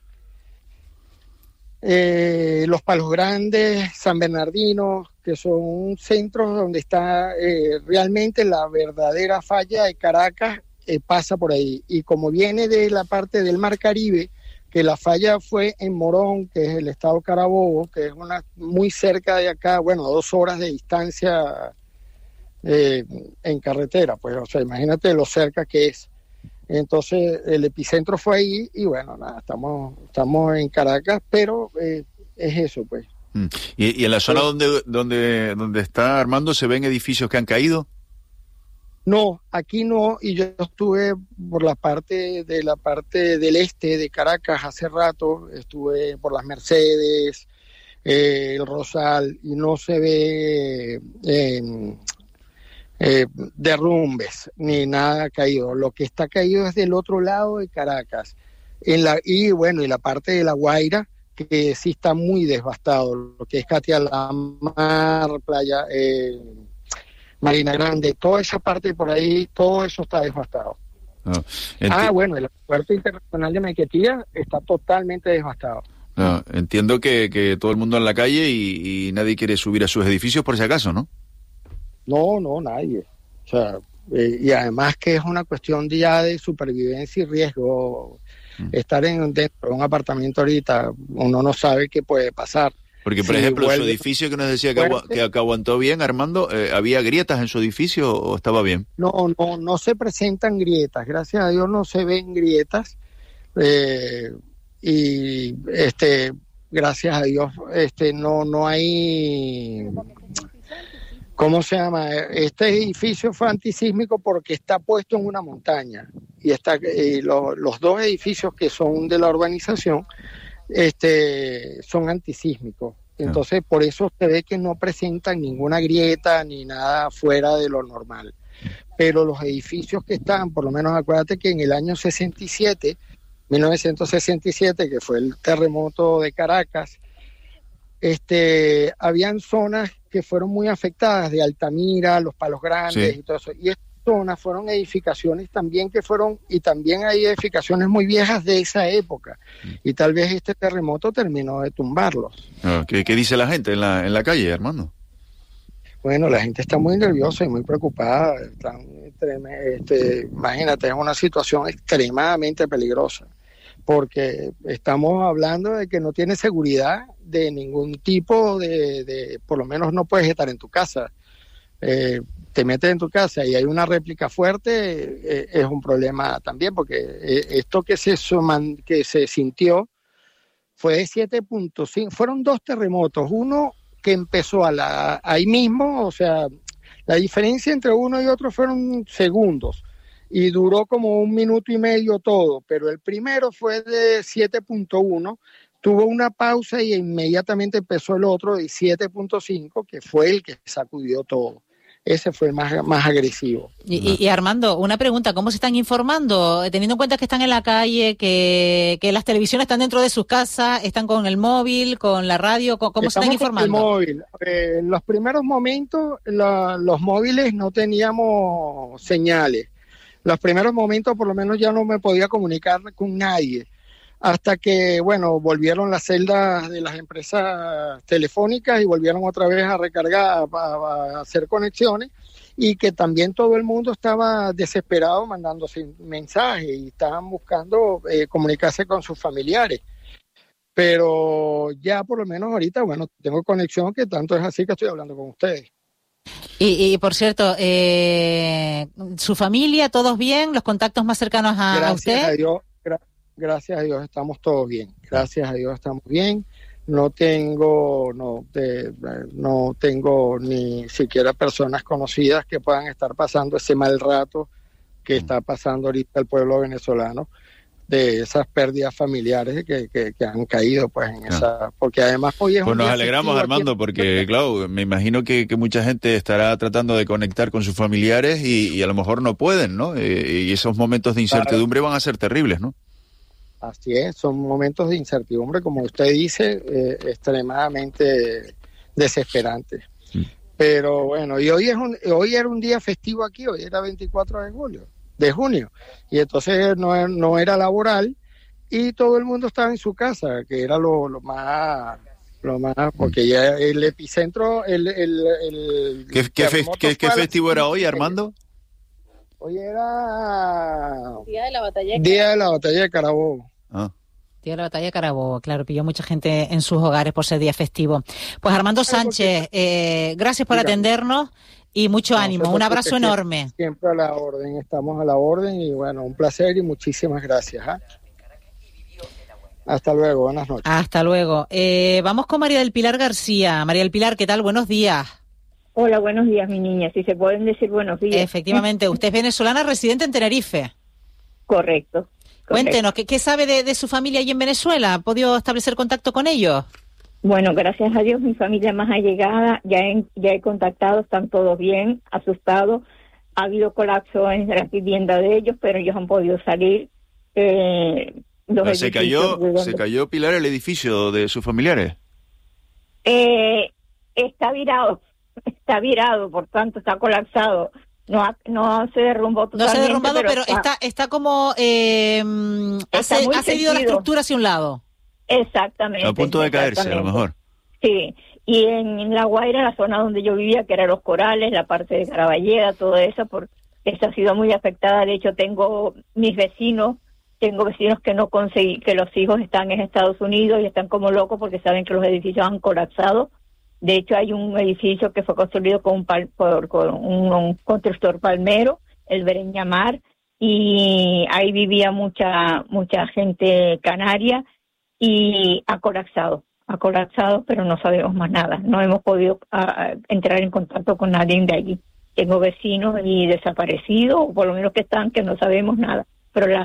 eh, Los Palos Grandes, San Bernardino, que son centros donde está eh, realmente la verdadera falla de Caracas. Eh, pasa por ahí, y como viene de la parte del Mar Caribe, que la falla fue en Morón, que es el estado Carabobo, que es una muy cerca de acá, bueno, dos horas de distancia eh, en carretera, pues, o sea, imagínate lo cerca que es. Entonces, el epicentro fue ahí, y bueno, nada, estamos, estamos en Caracas, pero eh, es eso, pues. Mm. ¿Y, y en la zona donde, donde, donde está Armando, se ven edificios que han caído? No, aquí no, y yo estuve por la parte de la parte del este de Caracas hace rato, estuve por las Mercedes, eh, el Rosal, y no se ve eh, eh, derrumbes ni nada caído. Lo que está caído es del otro lado de Caracas. En la, y bueno, y la parte de La Guaira, que sí está muy devastado, lo que es Catia la Mar, Playa, eh, Marina Grande, toda esa parte por ahí, todo eso está devastado. No, ah, bueno, el aeropuerto internacional de Maiquetía está totalmente devastado. No, entiendo que, que todo el mundo en la calle y, y nadie quiere subir a sus edificios por si acaso, ¿no? No, no, nadie. O sea, eh, y además que es una cuestión ya de supervivencia y riesgo. Mm. Estar en, dentro de un apartamento ahorita, uno no sabe qué puede pasar. Porque, por si ejemplo, vuelve, su edificio que nos decía que, agu que, que aguantó bien, Armando, eh, ¿había grietas en su edificio o estaba bien? No, no, no se presentan grietas. Gracias a Dios no se ven grietas. Eh, y este, gracias a Dios, este, no, no hay... ¿Cómo se llama? Este edificio fue antisísmico porque está puesto en una montaña y está eh, lo, los dos edificios que son de la urbanización este, son antisísmicos. Entonces, ah. por eso se ve que no presentan ninguna grieta ni nada fuera de lo normal. Pero los edificios que están, por lo menos acuérdate que en el año sesenta y siete, mil novecientos sesenta y siete, que fue el terremoto de Caracas, este, habían zonas que fueron muy afectadas, de Altamira, Los Palos Grandes, sí. y todo eso. Y estas zonas fueron edificaciones también que fueron, y también hay edificaciones muy viejas de esa época. Y tal vez este terremoto terminó de tumbarlos. Ah, ¿qué, ¿Qué dice la gente en la, en la calle, Armando? Bueno, la gente está muy nerviosa y muy preocupada. Están, este, imagínate, es una situación extremadamente peligrosa, porque estamos hablando de que no tienes seguridad de ningún tipo de, de por lo menos no puedes estar en tu casa. Eh, te metes en tu casa y hay una réplica fuerte, eh, es un problema también, porque eh, esto que se, suman, que se sintió fue de siete punto cinco, fueron dos terremotos, uno que empezó a la, ahí mismo, o sea, la diferencia entre uno y otro fueron segundos, y duró como un minuto y medio todo, pero el primero fue de siete punto uno, tuvo una pausa y inmediatamente empezó el otro de siete punto cinco, que fue el que sacudió todo. Ese fue el más, más agresivo. Y, y, y Armando, una pregunta, ¿cómo se están informando? Teniendo en cuenta que están en la calle, que, que las televisiones están dentro de sus casas, están con el móvil, con la radio, ¿cómo Estamos se están informando? Con el móvil. Eh, en los primeros momentos la, los móviles no teníamos señales. Los primeros momentos por lo menos ya no me podía comunicar con nadie. Hasta que, bueno, volvieron las celdas de las empresas telefónicas y volvieron otra vez a recargar, a, a hacer conexiones, y que también todo el mundo estaba desesperado mandándose mensajes y estaban buscando eh, comunicarse con sus familiares. Pero ya por lo menos ahorita, bueno, tengo conexión, que tanto es así que estoy hablando con ustedes. Y, y por cierto, eh, ¿su familia, todos bien? ¿Los contactos más cercanos a, Gracias a usted? Gracias a Dios. Gra- Gracias a Dios estamos todos bien, gracias a Dios estamos bien, no tengo, no, de, no tengo ni siquiera personas conocidas que puedan estar pasando ese mal rato que está pasando ahorita el pueblo venezolano, de esas pérdidas familiares que, que, que han caído pues en ah. esa, porque además hoy es pues un nos día alegramos, Armando, porque claro, me imagino que, que mucha gente estará tratando de conectar con sus familiares y, y a lo mejor no pueden, ¿no? Y, y esos momentos de incertidumbre claro. van a ser terribles, ¿no? Así es, son momentos de incertidumbre, como usted dice, eh, extremadamente desesperantes. Sí. Pero bueno, y hoy es un, hoy era un día festivo aquí, hoy era veinticuatro de julio, de junio, y entonces no, no era laboral y todo el mundo estaba en su casa, que era lo, lo más, lo más, porque ya el epicentro, el, el, el ¿Qué, qué, fe, ¿qué, qué festivo era hoy, Armando? Hoy era Día de la Batalla de, Día de, la batalla de Carabobo. Ah. Día de la Batalla de Carabobo, claro, pilló mucha gente en sus hogares por ser día festivo. Pues Armando Sánchez, eh, gracias por Dígame. atendernos y mucho no, ánimo, un abrazo siempre, enorme. Siempre a la orden, estamos a la orden y bueno, un placer y muchísimas gracias. ¿eh? Hasta luego, buenas noches. Hasta luego. Eh, vamos con María del Pilar García. María del Pilar, ¿qué tal? Buenos días. Hola, buenos días, mi niña, si se pueden decir buenos días. Efectivamente, usted es venezolana residente en Tenerife. Correcto. Cuéntenos, ¿qué, qué sabe de, de su familia allí en Venezuela? ¿Ha podido establecer contacto con ellos? Bueno, gracias a Dios, mi familia más allegada, ya he, ya he contactado, están todos bien, asustados. ha habido colapso en las viviendas de ellos, pero ellos han podido salir. Eh, los se cayó, se cayó, Pilar, el edificio de sus familiares. Eh, está virado, está virado, por tanto está colapsado. No ha, no se derrumbó totalmente. No se ha derrumbado, pero, pero está, está, está como eh, está ha, ha cedido la estructura hacia un lado. Exactamente. A punto de caerse, a lo mejor. Sí, y en La Guaira, la zona donde yo vivía, que eran Los Corales, la parte de Caraballeda, todo eso, por, esa ha sido muy afectada. De hecho, tengo mis vecinos, tengo vecinos que no conseguí, que los hijos están en Estados Unidos y están como locos porque saben que los edificios han colapsado. De hecho, hay un edificio que fue construido con un, pal, por, con un, un constructor palmero, el Bereñamar, y ahí vivía mucha mucha gente canaria y ha colapsado, ha colapsado, pero no sabemos más nada. No hemos podido a, entrar en contacto con nadie de allí. Tengo vecinos y desaparecidos, o por lo menos que están, que no sabemos nada. Pero la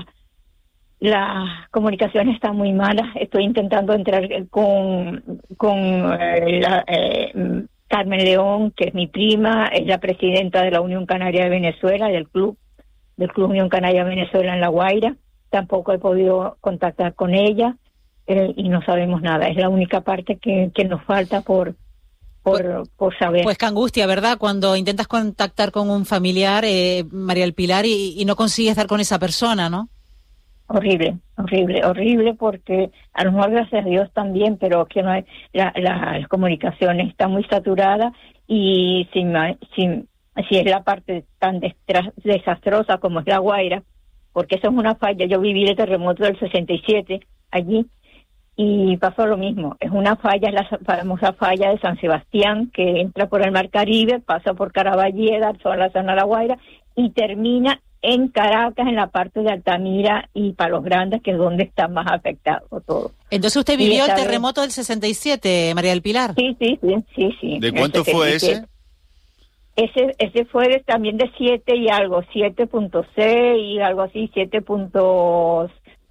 las comunicaciones están muy malas. Estoy intentando entrar con, con eh, la, eh, Carmen León, que es mi prima, es la presidenta de la Unión Canaria de Venezuela, del club, del Club Unión Canaria de Venezuela en La Guaira. Tampoco he podido contactar con ella eh, y no sabemos nada. Es la única parte que, que nos falta por, por, pues, por saber. Pues qué angustia, ¿verdad? Cuando intentas contactar con un familiar, eh, María del Pilar, y, y no consigues dar con esa persona, ¿no? Horrible, horrible, horrible, porque a lo mejor gracias a Dios también, pero que no hay, la, la, las comunicaciones están muy saturadas y si, si, si es la parte tan destra, desastrosa como es La Guaira, porque eso es una falla. Yo viví el terremoto del sesenta y siete allí y pasó lo mismo. Es una falla, es la famosa falla de San Sebastián, que entra por el Mar Caribe, pasa por Caraballeda, toda la zona de La Guaira y termina en Caracas, en la parte de Altamira y Palos Grandes, que es donde está más afectado todo. Entonces usted vivió el terremoto del sesenta y siete, María del Pilar. Sí, sí, sí, sí, sí. ¿De cuánto fue ese? Ese ese fue de, también de siete y algo, siete punto seis y algo así, siete punto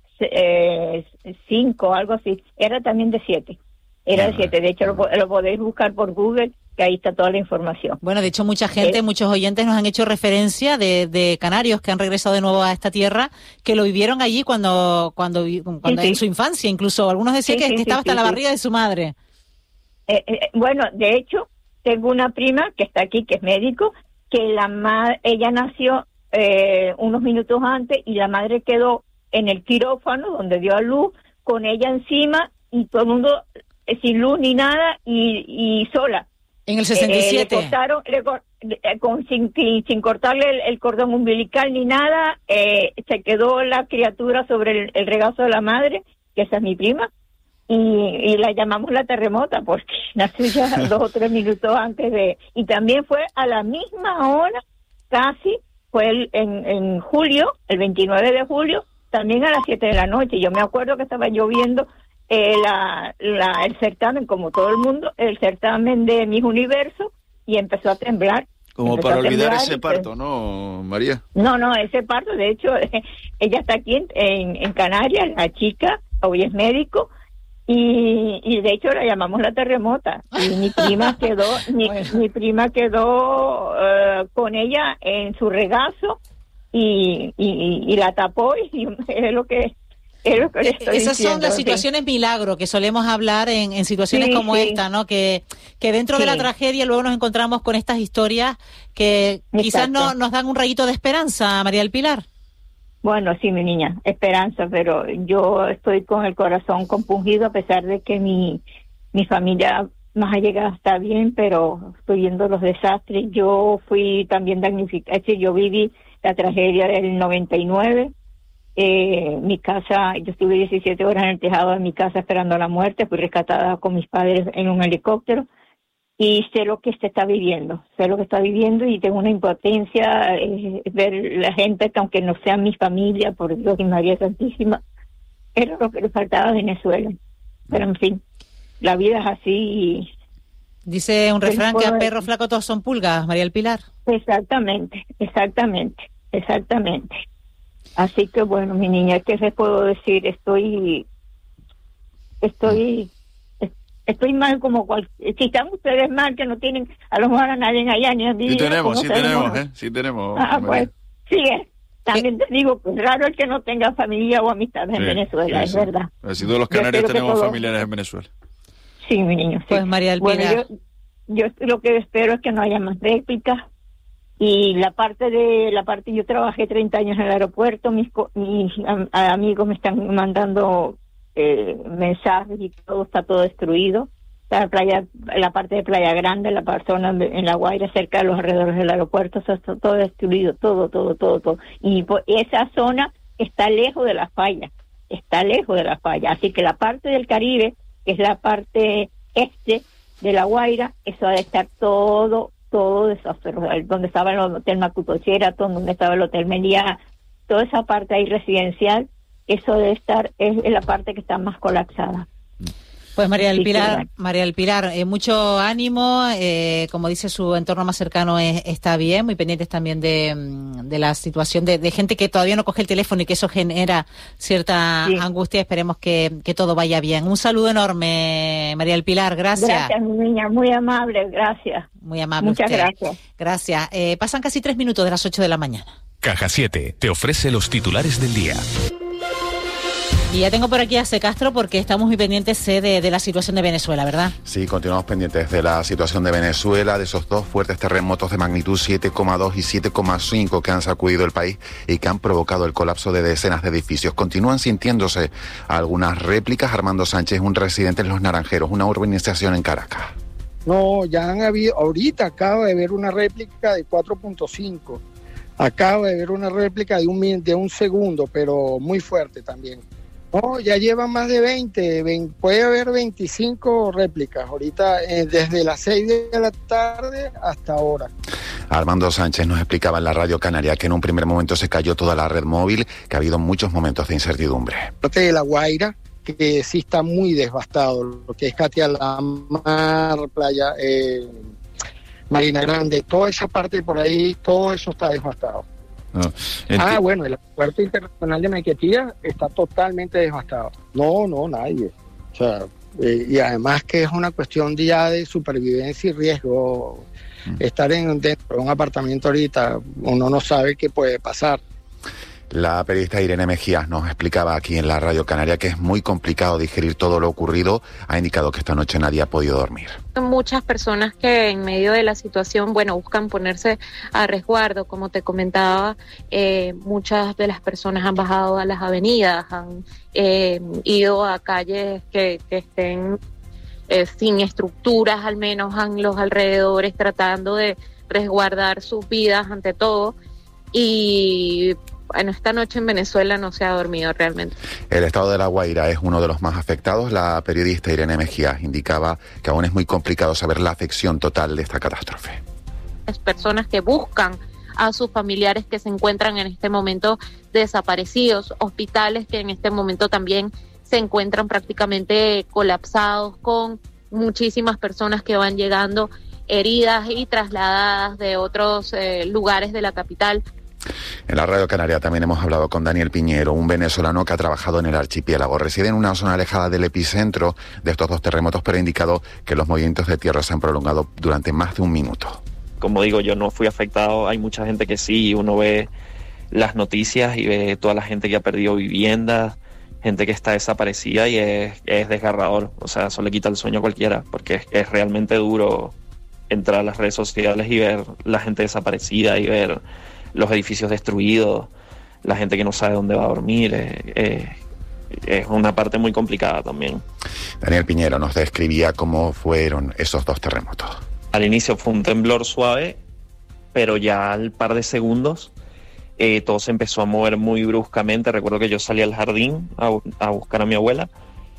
cinco, algo así. Era también de siete. Era de siete. De hecho, lo, lo podéis buscar por Google, que ahí está toda la información. Bueno, de hecho, mucha gente, eh, muchos oyentes nos han hecho referencia de, de canarios que han regresado de nuevo a esta tierra, que lo vivieron allí cuando cuando, cuando sí, en sí. su infancia. Incluso algunos decían sí, que, sí, que estaba sí, hasta sí, la barriga sí. de su madre. Eh, eh, bueno, de hecho, tengo una prima que está aquí, que es médico, que la ma- ella nació eh, unos minutos antes y la madre quedó en el quirófano donde dio a luz con ella encima y todo el mundo eh, sin luz ni nada y, y sola. En el sesenta y siete. Eh, le cortaron, le, eh, con, sin, sin cortarle el, el cordón umbilical ni nada, eh, se quedó la criatura sobre el, el regazo de la madre, que esa es mi prima, y, y la llamamos la terremota porque nació ya dos o tres minutos antes de... Y también fue a la misma hora, casi, fue el, en, en julio, el veintinueve de julio, también a las siete de la noche. Yo me acuerdo que estaba lloviendo eh, la, la, el certamen, como todo el mundo, el certamen de Miss Universo, y empezó a temblar. Como empezó para a olvidar temblar ese parto, pues, ¿no, María? No, no, ese parto, de hecho, ella está aquí en, en, en Canarias, la chica, hoy es médico, y, y de hecho la llamamos la terremota. Y mi prima quedó, mi, mi prima quedó uh, con ella en su regazo y, y, y la tapó, y es lo que... Es lo que le estoy Esas diciendo, son las situaciones sí. milagro que solemos hablar en, en situaciones sí, como sí. esta, ¿no? Que, que dentro sí. de la tragedia luego nos encontramos con estas historias que Exacto. quizás no, nos dan un rayito de esperanza, María del Pilar. Bueno, sí, mi niña, esperanza, pero yo estoy con el corazón compungido a pesar de que mi, mi familia más allegada está bien, pero estoy viendo los desastres. Yo fui también damnificada, es decir, yo viví la tragedia del noventa y nueve. Eh, mi casa, yo estuve diecisiete horas en el tejado de mi casa esperando la muerte, fui rescatada con mis padres en un helicóptero y sé lo que se está viviendo, sé lo que está viviendo y tengo una impotencia, eh, ver la gente que aunque no sea mi familia, por Dios y María Santísima, era lo que le faltaba a Venezuela. Pero en fin, la vida es así y... Dice un refrán que a perro flaco todos son pulgas, María del Pilar. Exactamente, exactamente, exactamente. Así que bueno, mi niña, ¿qué les puedo decir? Estoy, estoy, Estoy mal como cual... Si están ustedes mal, que no tienen a lo mejor a nadie allá ni a mí. Sí tenemos, sí tenemos, ¿eh? Sí tenemos. Ah, pues, sí, también te digo, pues raro el que no tenga familia o amistades sí, en Venezuela, sí, es sí. verdad. Así todos los canarios tenemos todo... familiares en Venezuela. Sí, mi niño, sí. Pues María del Pilar. Bueno, yo, yo lo que espero es que no haya más réplicas. Y la parte de la parte yo trabajé treinta años en el aeropuerto, mis, mis am, amigos me están mandando eh, mensajes y todo está todo destruido. La playa, la parte de Playa Grande, la zona en La Guaira, cerca de los alrededores del aeropuerto, está todo destruido, todo, todo, todo, todo. Y pues, esa zona está lejos de la falla, está lejos de la falla. Así que la parte del Caribe, que es la parte este de La Guaira, eso ha de estar todo todo de esos ferrocarriles, donde estaba el hotel Macuto Sheraton, donde estaba el hotel Meliá, toda esa parte ahí residencial, eso debe estar, es, es la parte que está más colapsada. Pues María del Pilar, María del Pilar, eh, mucho ánimo, eh, como dice, su entorno más cercano es, está bien, muy pendientes también de, de la situación de, de gente que todavía no coge el teléfono y que eso genera cierta sí. angustia. Esperemos que, que todo vaya bien. Un saludo enorme, María del Pilar, gracias. Gracias, mi niña, muy amable, gracias. Muy amable. Muchas usted. gracias. Gracias. Eh, pasan casi tres minutos de las ocho de la mañana. Caja siete te ofrece los titulares del día. Y ya tengo por aquí a C. Castro porque estamos muy pendientes de, de la situación de Venezuela, ¿verdad? Sí, continuamos pendientes de la situación de Venezuela, de esos dos fuertes terremotos de magnitud siete coma dos y siete coma cinco que han sacudido el país y que han provocado el colapso de decenas de edificios. Continúan sintiéndose algunas réplicas. Armando Sánchez, un residente en Los Naranjeros, una urbanización en Caracas. No, ya han habido, ahorita acabo de ver una réplica de cuatro punto cinco. Acabo de ver una réplica de un, de un segundo, pero muy fuerte también. No, ya llevan más de veinte, veinte, puede haber veinticinco réplicas ahorita eh, desde las seis de la tarde hasta ahora. Armando Sánchez nos explicaba en la Radio Canaria que en un primer momento se cayó toda la red móvil, que ha habido muchos momentos de incertidumbre. Parte de La Guaira, que sí está muy devastado, lo que es Catia la Mar, Playa, eh, Marina Grande, toda esa parte por ahí, todo eso está devastado. No, ah, bueno, el aeropuerto internacional de Maiquetía está totalmente devastado. No, no, nadie. O sea, eh, y además que es una cuestión ya de supervivencia y riesgo. Mm. Estar en, dentro de un apartamento ahorita, uno no sabe qué puede pasar. La periodista Irene Mejías nos explicaba aquí en la Radio Canaria que es muy complicado digerir todo lo ocurrido. Ha indicado que esta noche nadie ha podido dormir. Muchas personas que en medio de la situación, bueno, buscan ponerse a resguardo, como te comentaba, eh, muchas de las personas han bajado a las avenidas, han eh, ido a calles que, que estén eh, sin estructuras, al menos en los alrededores, tratando de resguardar sus vidas ante todo. Y bueno, esta noche en Venezuela no se ha dormido realmente. El estado de La Guaira es uno de los más afectados. La periodista Irene Mejías indicaba que aún es muy complicado saber la afección total de esta catástrofe. Las personas que buscan a sus familiares que se encuentran en este momento desaparecidos, hospitales que en este momento también se encuentran prácticamente colapsados, con muchísimas personas que van llegando heridas y trasladadas de otros eh, lugares de la capital. En la Radio Canaria también hemos hablado con Daniel Piñero, un venezolano que ha trabajado en el archipiélago. Reside en una zona alejada del epicentro de estos dos terremotos, pero ha indicado que los movimientos de tierra se han prolongado durante más de un minuto. Como digo, yo no fui afectado, hay mucha gente que sí, uno ve las noticias y ve toda la gente que ha perdido viviendas, gente que está desaparecida y es, es desgarrador. O sea, eso le quita el sueño a cualquiera, porque es, es realmente duro entrar a las redes sociales y ver la gente desaparecida y ver los edificios destruidos, la gente que no sabe dónde va a dormir, eh, eh, es una parte muy complicada también. Daniel Piñero nos describía cómo fueron esos dos terremotos. Al inicio fue un temblor suave, pero ya al par de segundos eh, todo se empezó a mover muy bruscamente. Recuerdo que yo salí al jardín a, a buscar a mi abuela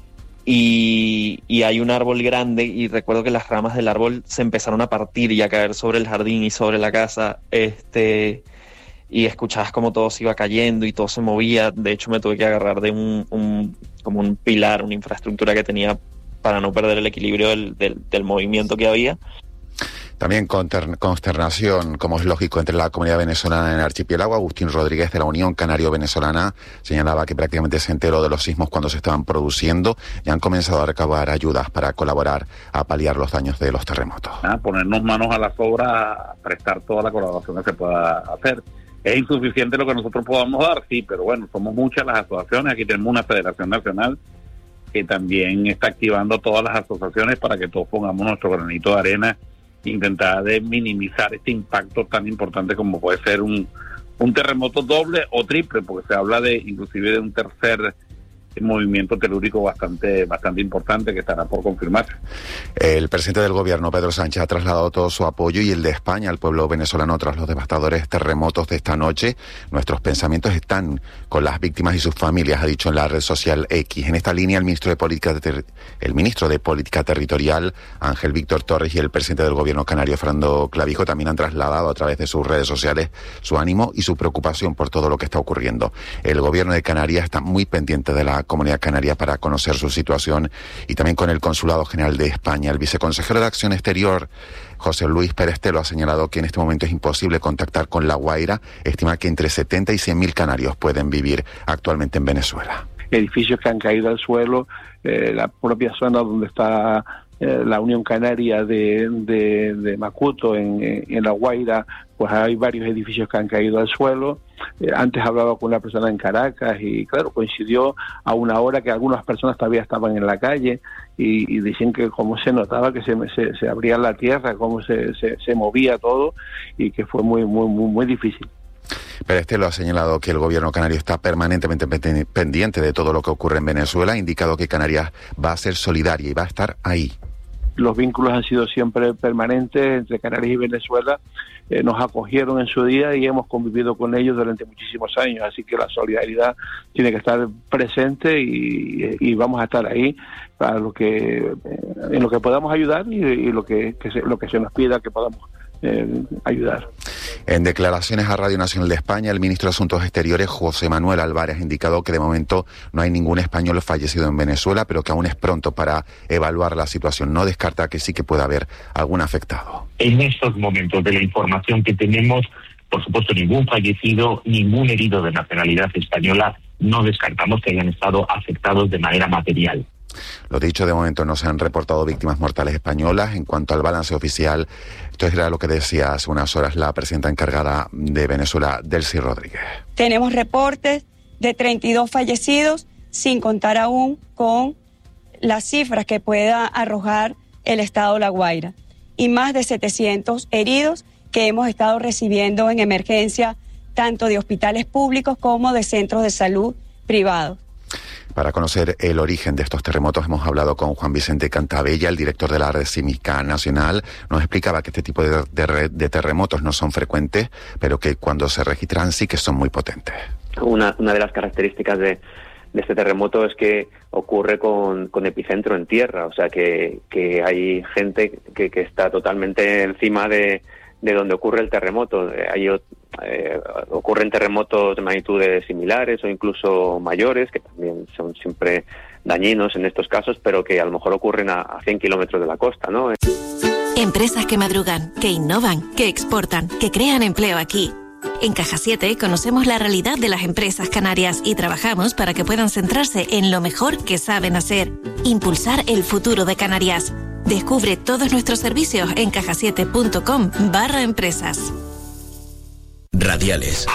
y, y hay un árbol grande y recuerdo que las ramas del árbol se empezaron a partir y a caer sobre el jardín y sobre la casa. Este... y escuchabas como todo se iba cayendo y todo se movía. De hecho me tuve que agarrar de un, un como un pilar, una infraestructura que tenía para no perder el equilibrio del, del, del movimiento que había. También consternación, como es lógico, entre la comunidad venezolana en el archipiélago. Agustín Rodríguez, de la Unión Canario-Venezolana, señalaba que prácticamente se enteró de los sismos cuando se estaban produciendo y han comenzado a recabar ayudas para colaborar a paliar los daños de los terremotos. Ah, ponernos manos a la obra, a prestar toda la colaboración que se pueda hacer. ¿Es insuficiente lo que nosotros podamos dar? Sí, pero bueno, somos muchas las asociaciones. Aquí tenemos una federación nacional que también está activando todas las asociaciones para que todos pongamos nuestro granito de arena, intentar de minimizar este impacto tan importante como puede ser un, un terremoto doble o triple, porque se habla de inclusive de un tercer movimiento telúrico bastante bastante importante que estará por confirmarse. El presidente del gobierno, Pedro Sánchez, ha trasladado todo su apoyo y el de España al pueblo venezolano tras los devastadores terremotos de esta noche. Nuestros pensamientos están con las víctimas y sus familias, ha dicho en la red social X. En esta línea, el ministro de Política, Ter- el ministro de Política Territorial, Ángel Víctor Torres, y el presidente del gobierno canario, Fernando Clavijo, también han trasladado a través de sus redes sociales su ánimo y su preocupación por todo lo que está ocurriendo. El gobierno de Canarias está muy pendiente de la comunidad canaria para conocer su situación, y también con el Consulado General de España. El viceconsejero de Acción Exterior, José Luis Perestelo, ha señalado que en este momento es imposible contactar con La Guaira. Estima que entre setenta y cien mil canarios pueden vivir actualmente en Venezuela. Edificios que han caído al suelo, eh, la propia zona donde está eh, la Unión Canaria de, de, de Macuto, en, en La Guaira, pues hay varios edificios que han caído al suelo. Eh, antes hablaba con una persona en Caracas y claro, coincidió a una hora que algunas personas todavía estaban en la calle y, y dicen que cómo se notaba que se, se, se abría la tierra, cómo se, se, se movía todo y que fue muy, muy, muy, muy difícil. Perestelo ha señalado que el gobierno canario está permanentemente pendiente de todo lo que ocurre en Venezuela. Ha indicado que Canarias va a ser solidaria y va a estar ahí. Los vínculos han sido siempre permanentes entre Canarias y Venezuela. Eh, nos acogieron en su día y hemos convivido con ellos durante muchísimos años, así que la solidaridad tiene que estar presente y, y vamos a estar ahí para lo que eh, en lo que podamos ayudar y, y lo que, que se, lo que se nos pida que podamos eh, ayudar. En declaraciones a Radio Nacional de España, el ministro de Asuntos Exteriores, José Manuel Álvarez, ha indicado que de momento no hay ningún español fallecido en Venezuela, pero que aún es pronto para evaluar la situación. No descarta que sí que pueda haber algún afectado. En estos momentos, de la información que tenemos, por supuesto, ningún fallecido, ningún herido de nacionalidad española. No descartamos que hayan estado afectados de manera material. Lo dicho, de momento no se han reportado víctimas mortales españolas. En cuanto al balance oficial, esto era lo que decía hace unas horas la presidenta encargada de Venezuela, Delcy Rodríguez. Tenemos reportes de treinta y dos fallecidos, sin contar aún con las cifras que pueda arrojar el estado La Guaira, y más de setecientos heridos que hemos estado recibiendo en emergencia, tanto de hospitales públicos como de centros de salud privados. Para conocer el origen de estos terremotos hemos hablado con Juan Vicente Cantabella, el director de la Red Sísmica Nacional. Nos explicaba que este tipo de, de, de terremotos no son frecuentes, pero que cuando se registran sí que son muy potentes. Una, una de las características de, de este terremoto es que ocurre con, con epicentro en tierra, o sea que, que hay gente que, que está totalmente encima de, de donde ocurre el terremoto. Hay Eh, ocurren terremotos de magnitudes similares o incluso mayores, que también son siempre dañinos en estos casos, pero que a lo mejor ocurren a, a cien kilómetros de la costa, ¿no? Empresas que madrugan, que innovan, que exportan, que crean empleo aquí. En Caja siete conocemos la realidad de las empresas canarias y trabajamos para que puedan centrarse en lo mejor que saben hacer, impulsar el futuro de Canarias. Descubre todos nuestros servicios en cajasiete.com barra empresas. Radiales,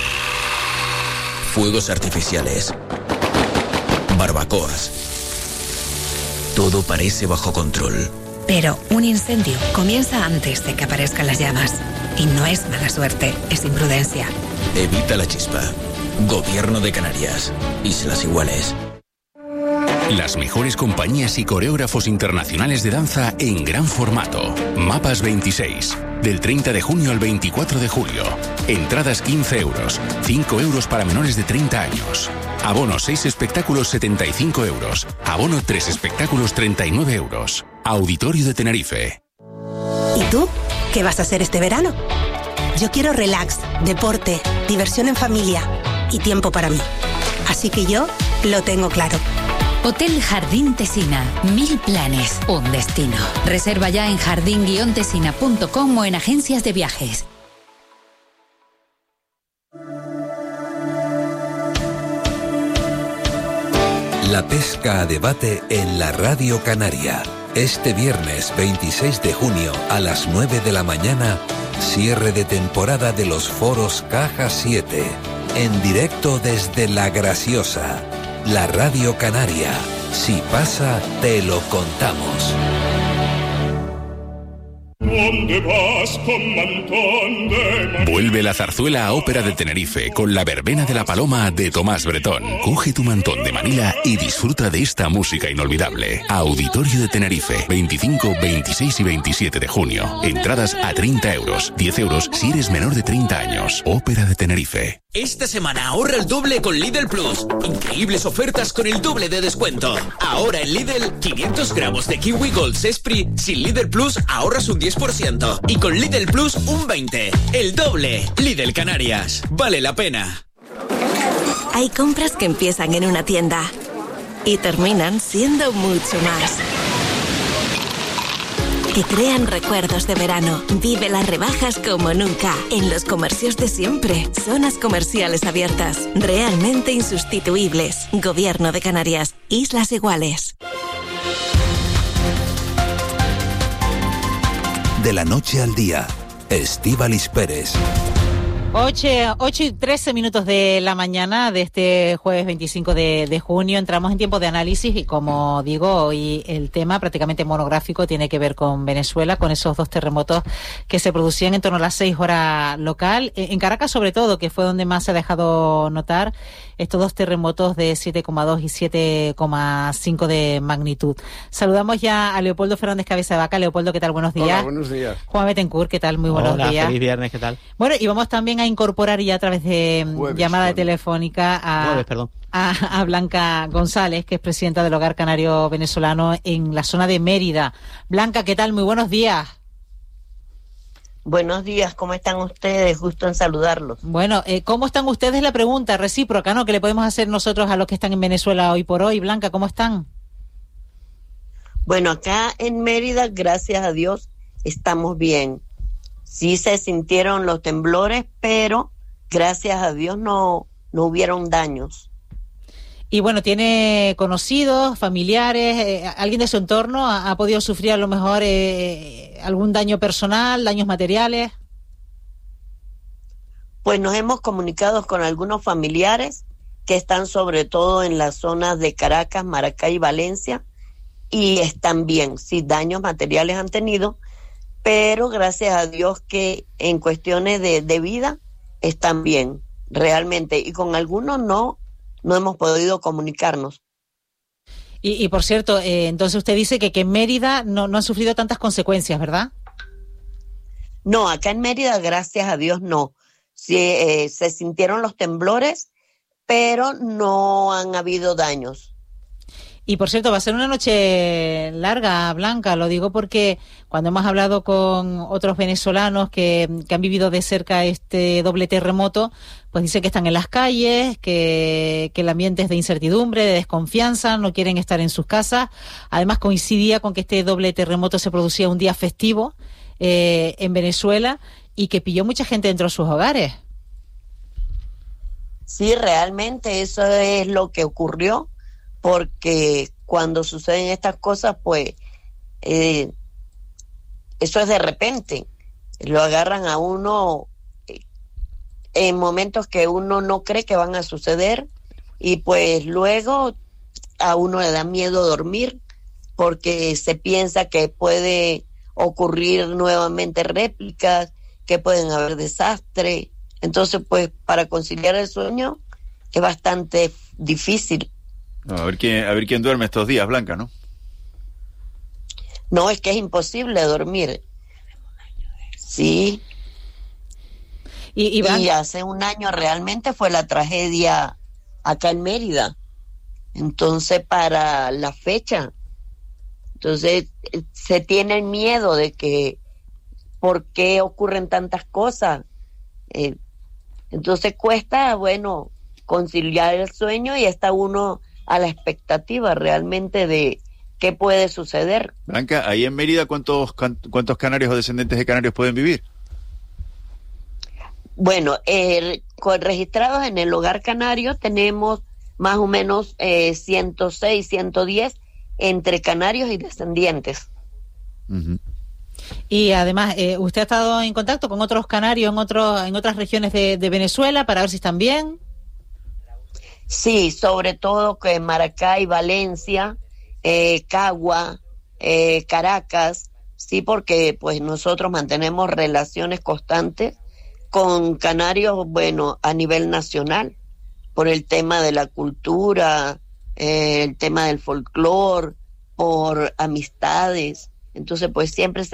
fuegos artificiales, barbacoas. Todo parece bajo control. Pero un incendio comienza antes de que aparezcan las llamas. Y no es mala suerte, es imprudencia. Evita la chispa. Gobierno de Canarias. Islas Iguales. Las mejores compañías y coreógrafos internacionales de danza en gran formato. Mapas veintiséis. Del treinta de junio al veinticuatro de julio. Entradas quince euros. cinco euros para menores de treinta años. Abono seis espectáculos setenta y cinco euros. Abono tres espectáculos treinta y nueve euros. Auditorio de Tenerife. ¿Y tú? ¿Qué vas a hacer este verano? Yo quiero relax, deporte, diversión en familia y tiempo para mí. Así que yo lo tengo claro. Hotel Jardín Tesina. Mil planes, un destino. Reserva ya en jardín guion tesina punto com o en agencias de viajes. La pesca a debate en la Radio Canaria. Este viernes veintiséis de junio a las nueve de la mañana, cierre de temporada de los foros Caja siete. En directo desde La Graciosa. La Radio Canaria. Si pasa, te lo contamos. ¿Dónde vas con mantón de... Vuelve la zarzuela a Ópera de Tenerife con la verbena de la Paloma de Tomás Bretón. Coge tu mantón de Manila y disfruta de esta música inolvidable. Auditorio de Tenerife, veinticinco, veintiséis y veintisiete de junio. Entradas a treinta euros, diez euros si eres menor de treinta años. Ópera de Tenerife. Esta semana ahorra el doble con Lidl Plus. Increíbles ofertas con el doble de descuento. Ahora en Lidl, quinientos gramos de Kiwi Gold Sespri sin Lidl Plus ahorras un diez por ciento. Y con Lidl Plus un veinte por ciento. El doble. Lidl Canarias. Vale la pena. Hay compras que empiezan en una tienda y terminan siendo mucho más. Que crean recuerdos de verano. Vive las rebajas como nunca. En los comercios de siempre. Zonas comerciales abiertas. Realmente insustituibles. Gobierno de Canarias. Islas Iguales. De la noche al día. Estíbaliz Pérez. ocho y trece minutos de la mañana de este jueves veinticinco de, de junio. Entramos en tiempo de análisis y, como digo, hoy el tema prácticamente monográfico tiene que ver con Venezuela, con esos dos terremotos que se producían en torno a las seis horas local. En Caracas, sobre todo, que fue donde más se ha dejado notar estos dos terremotos de siete coma dos y siete coma cinco de magnitud. Saludamos ya a Leopoldo Fernández Cabeza de Vaca. Leopoldo, ¿qué tal? Buenos días. Hola, buenos días. Juan Betancourt, ¿qué tal? Muy buenos Hola, días. Feliz viernes, ¿qué tal? Bueno, y vamos también a incorporar ya a través de Jueves, llamada jueves. telefónica a, Jueves, perdón. a, a Blanca González, que es presidenta del Hogar Canario Venezolano en la zona de Mérida. Blanca, ¿qué tal? Muy buenos días. Buenos días, ¿cómo están ustedes? Gusto en saludarlos. Bueno, eh, ¿cómo están ustedes? La pregunta recíproca, ¿no?, que le podemos hacer nosotros a los que están en Venezuela hoy por hoy. Blanca, ¿cómo están? Bueno, acá en Mérida, gracias a Dios, estamos bien. Sí se sintieron los temblores, pero gracias a Dios no, no hubieron daños. Y bueno, ¿tiene conocidos, familiares, eh, alguien de su entorno ha, ha podido sufrir a lo mejor eh, algún daño personal, daños materiales? Pues nos hemos comunicado con algunos familiares que están sobre todo en las zonas de Caracas, Maracay y Valencia, y están bien. Sí, daños materiales han tenido, pero gracias a Dios que en cuestiones de, de vida están bien, realmente. Y con algunos no, no hemos podido comunicarnos. Y, y por cierto, eh, entonces usted dice que, que en Mérida no, no han sufrido tantas consecuencias, ¿verdad? No, acá en Mérida, gracias a Dios, no. Sí, eh, se sintieron los temblores, pero no han habido daños. Y por cierto, va a ser una noche larga, Blanca, lo digo porque cuando hemos hablado con otros venezolanos que, que han vivido de cerca este doble terremoto, pues dicen que están en las calles, que, que el ambiente es de incertidumbre, de desconfianza, no quieren estar en sus casas. Además, coincidía con que este doble terremoto se producía un día festivo eh, en Venezuela y que pilló mucha gente dentro de sus hogares. Sí, realmente eso es lo que ocurrió. Porque cuando suceden estas cosas, pues, eh, eso es de repente. Lo agarran a uno eh, en momentos que uno no cree que van a suceder y pues luego a uno le da miedo dormir porque se piensa que puede ocurrir nuevamente réplicas, que pueden haber desastres. Entonces, pues, para conciliar el sueño es bastante difícil. No, a ver quién, a ver quién duerme estos días, Blanca, ¿no? No, es que es imposible dormir. Sí. Y, y, y hace un año realmente fue la tragedia acá en Mérida. Entonces, para la fecha, entonces se tiene miedo de que por qué ocurren tantas cosas. Eh, entonces cuesta, bueno, conciliar el sueño y está uno a la expectativa realmente de qué puede suceder. Blanca, ahí en Mérida, ¿cuántos, cuántos canarios o descendientes de canarios pueden vivir? Bueno, eh, con registrados en el hogar canario tenemos más o menos eh, ciento seis, ciento diez entre canarios y descendientes. Uh-huh. Y además, eh, ¿usted ha estado en contacto con otros canarios en otros en otras regiones de, de Venezuela para ver si están bien? Sí, sobre todo que Maracay, Valencia, eh, Cagua, eh, Caracas, sí, porque pues nosotros mantenemos relaciones constantes con canarios, bueno, a nivel nacional, por el tema de la cultura, eh, el tema del folclore, por amistades. Entonces, pues siempre se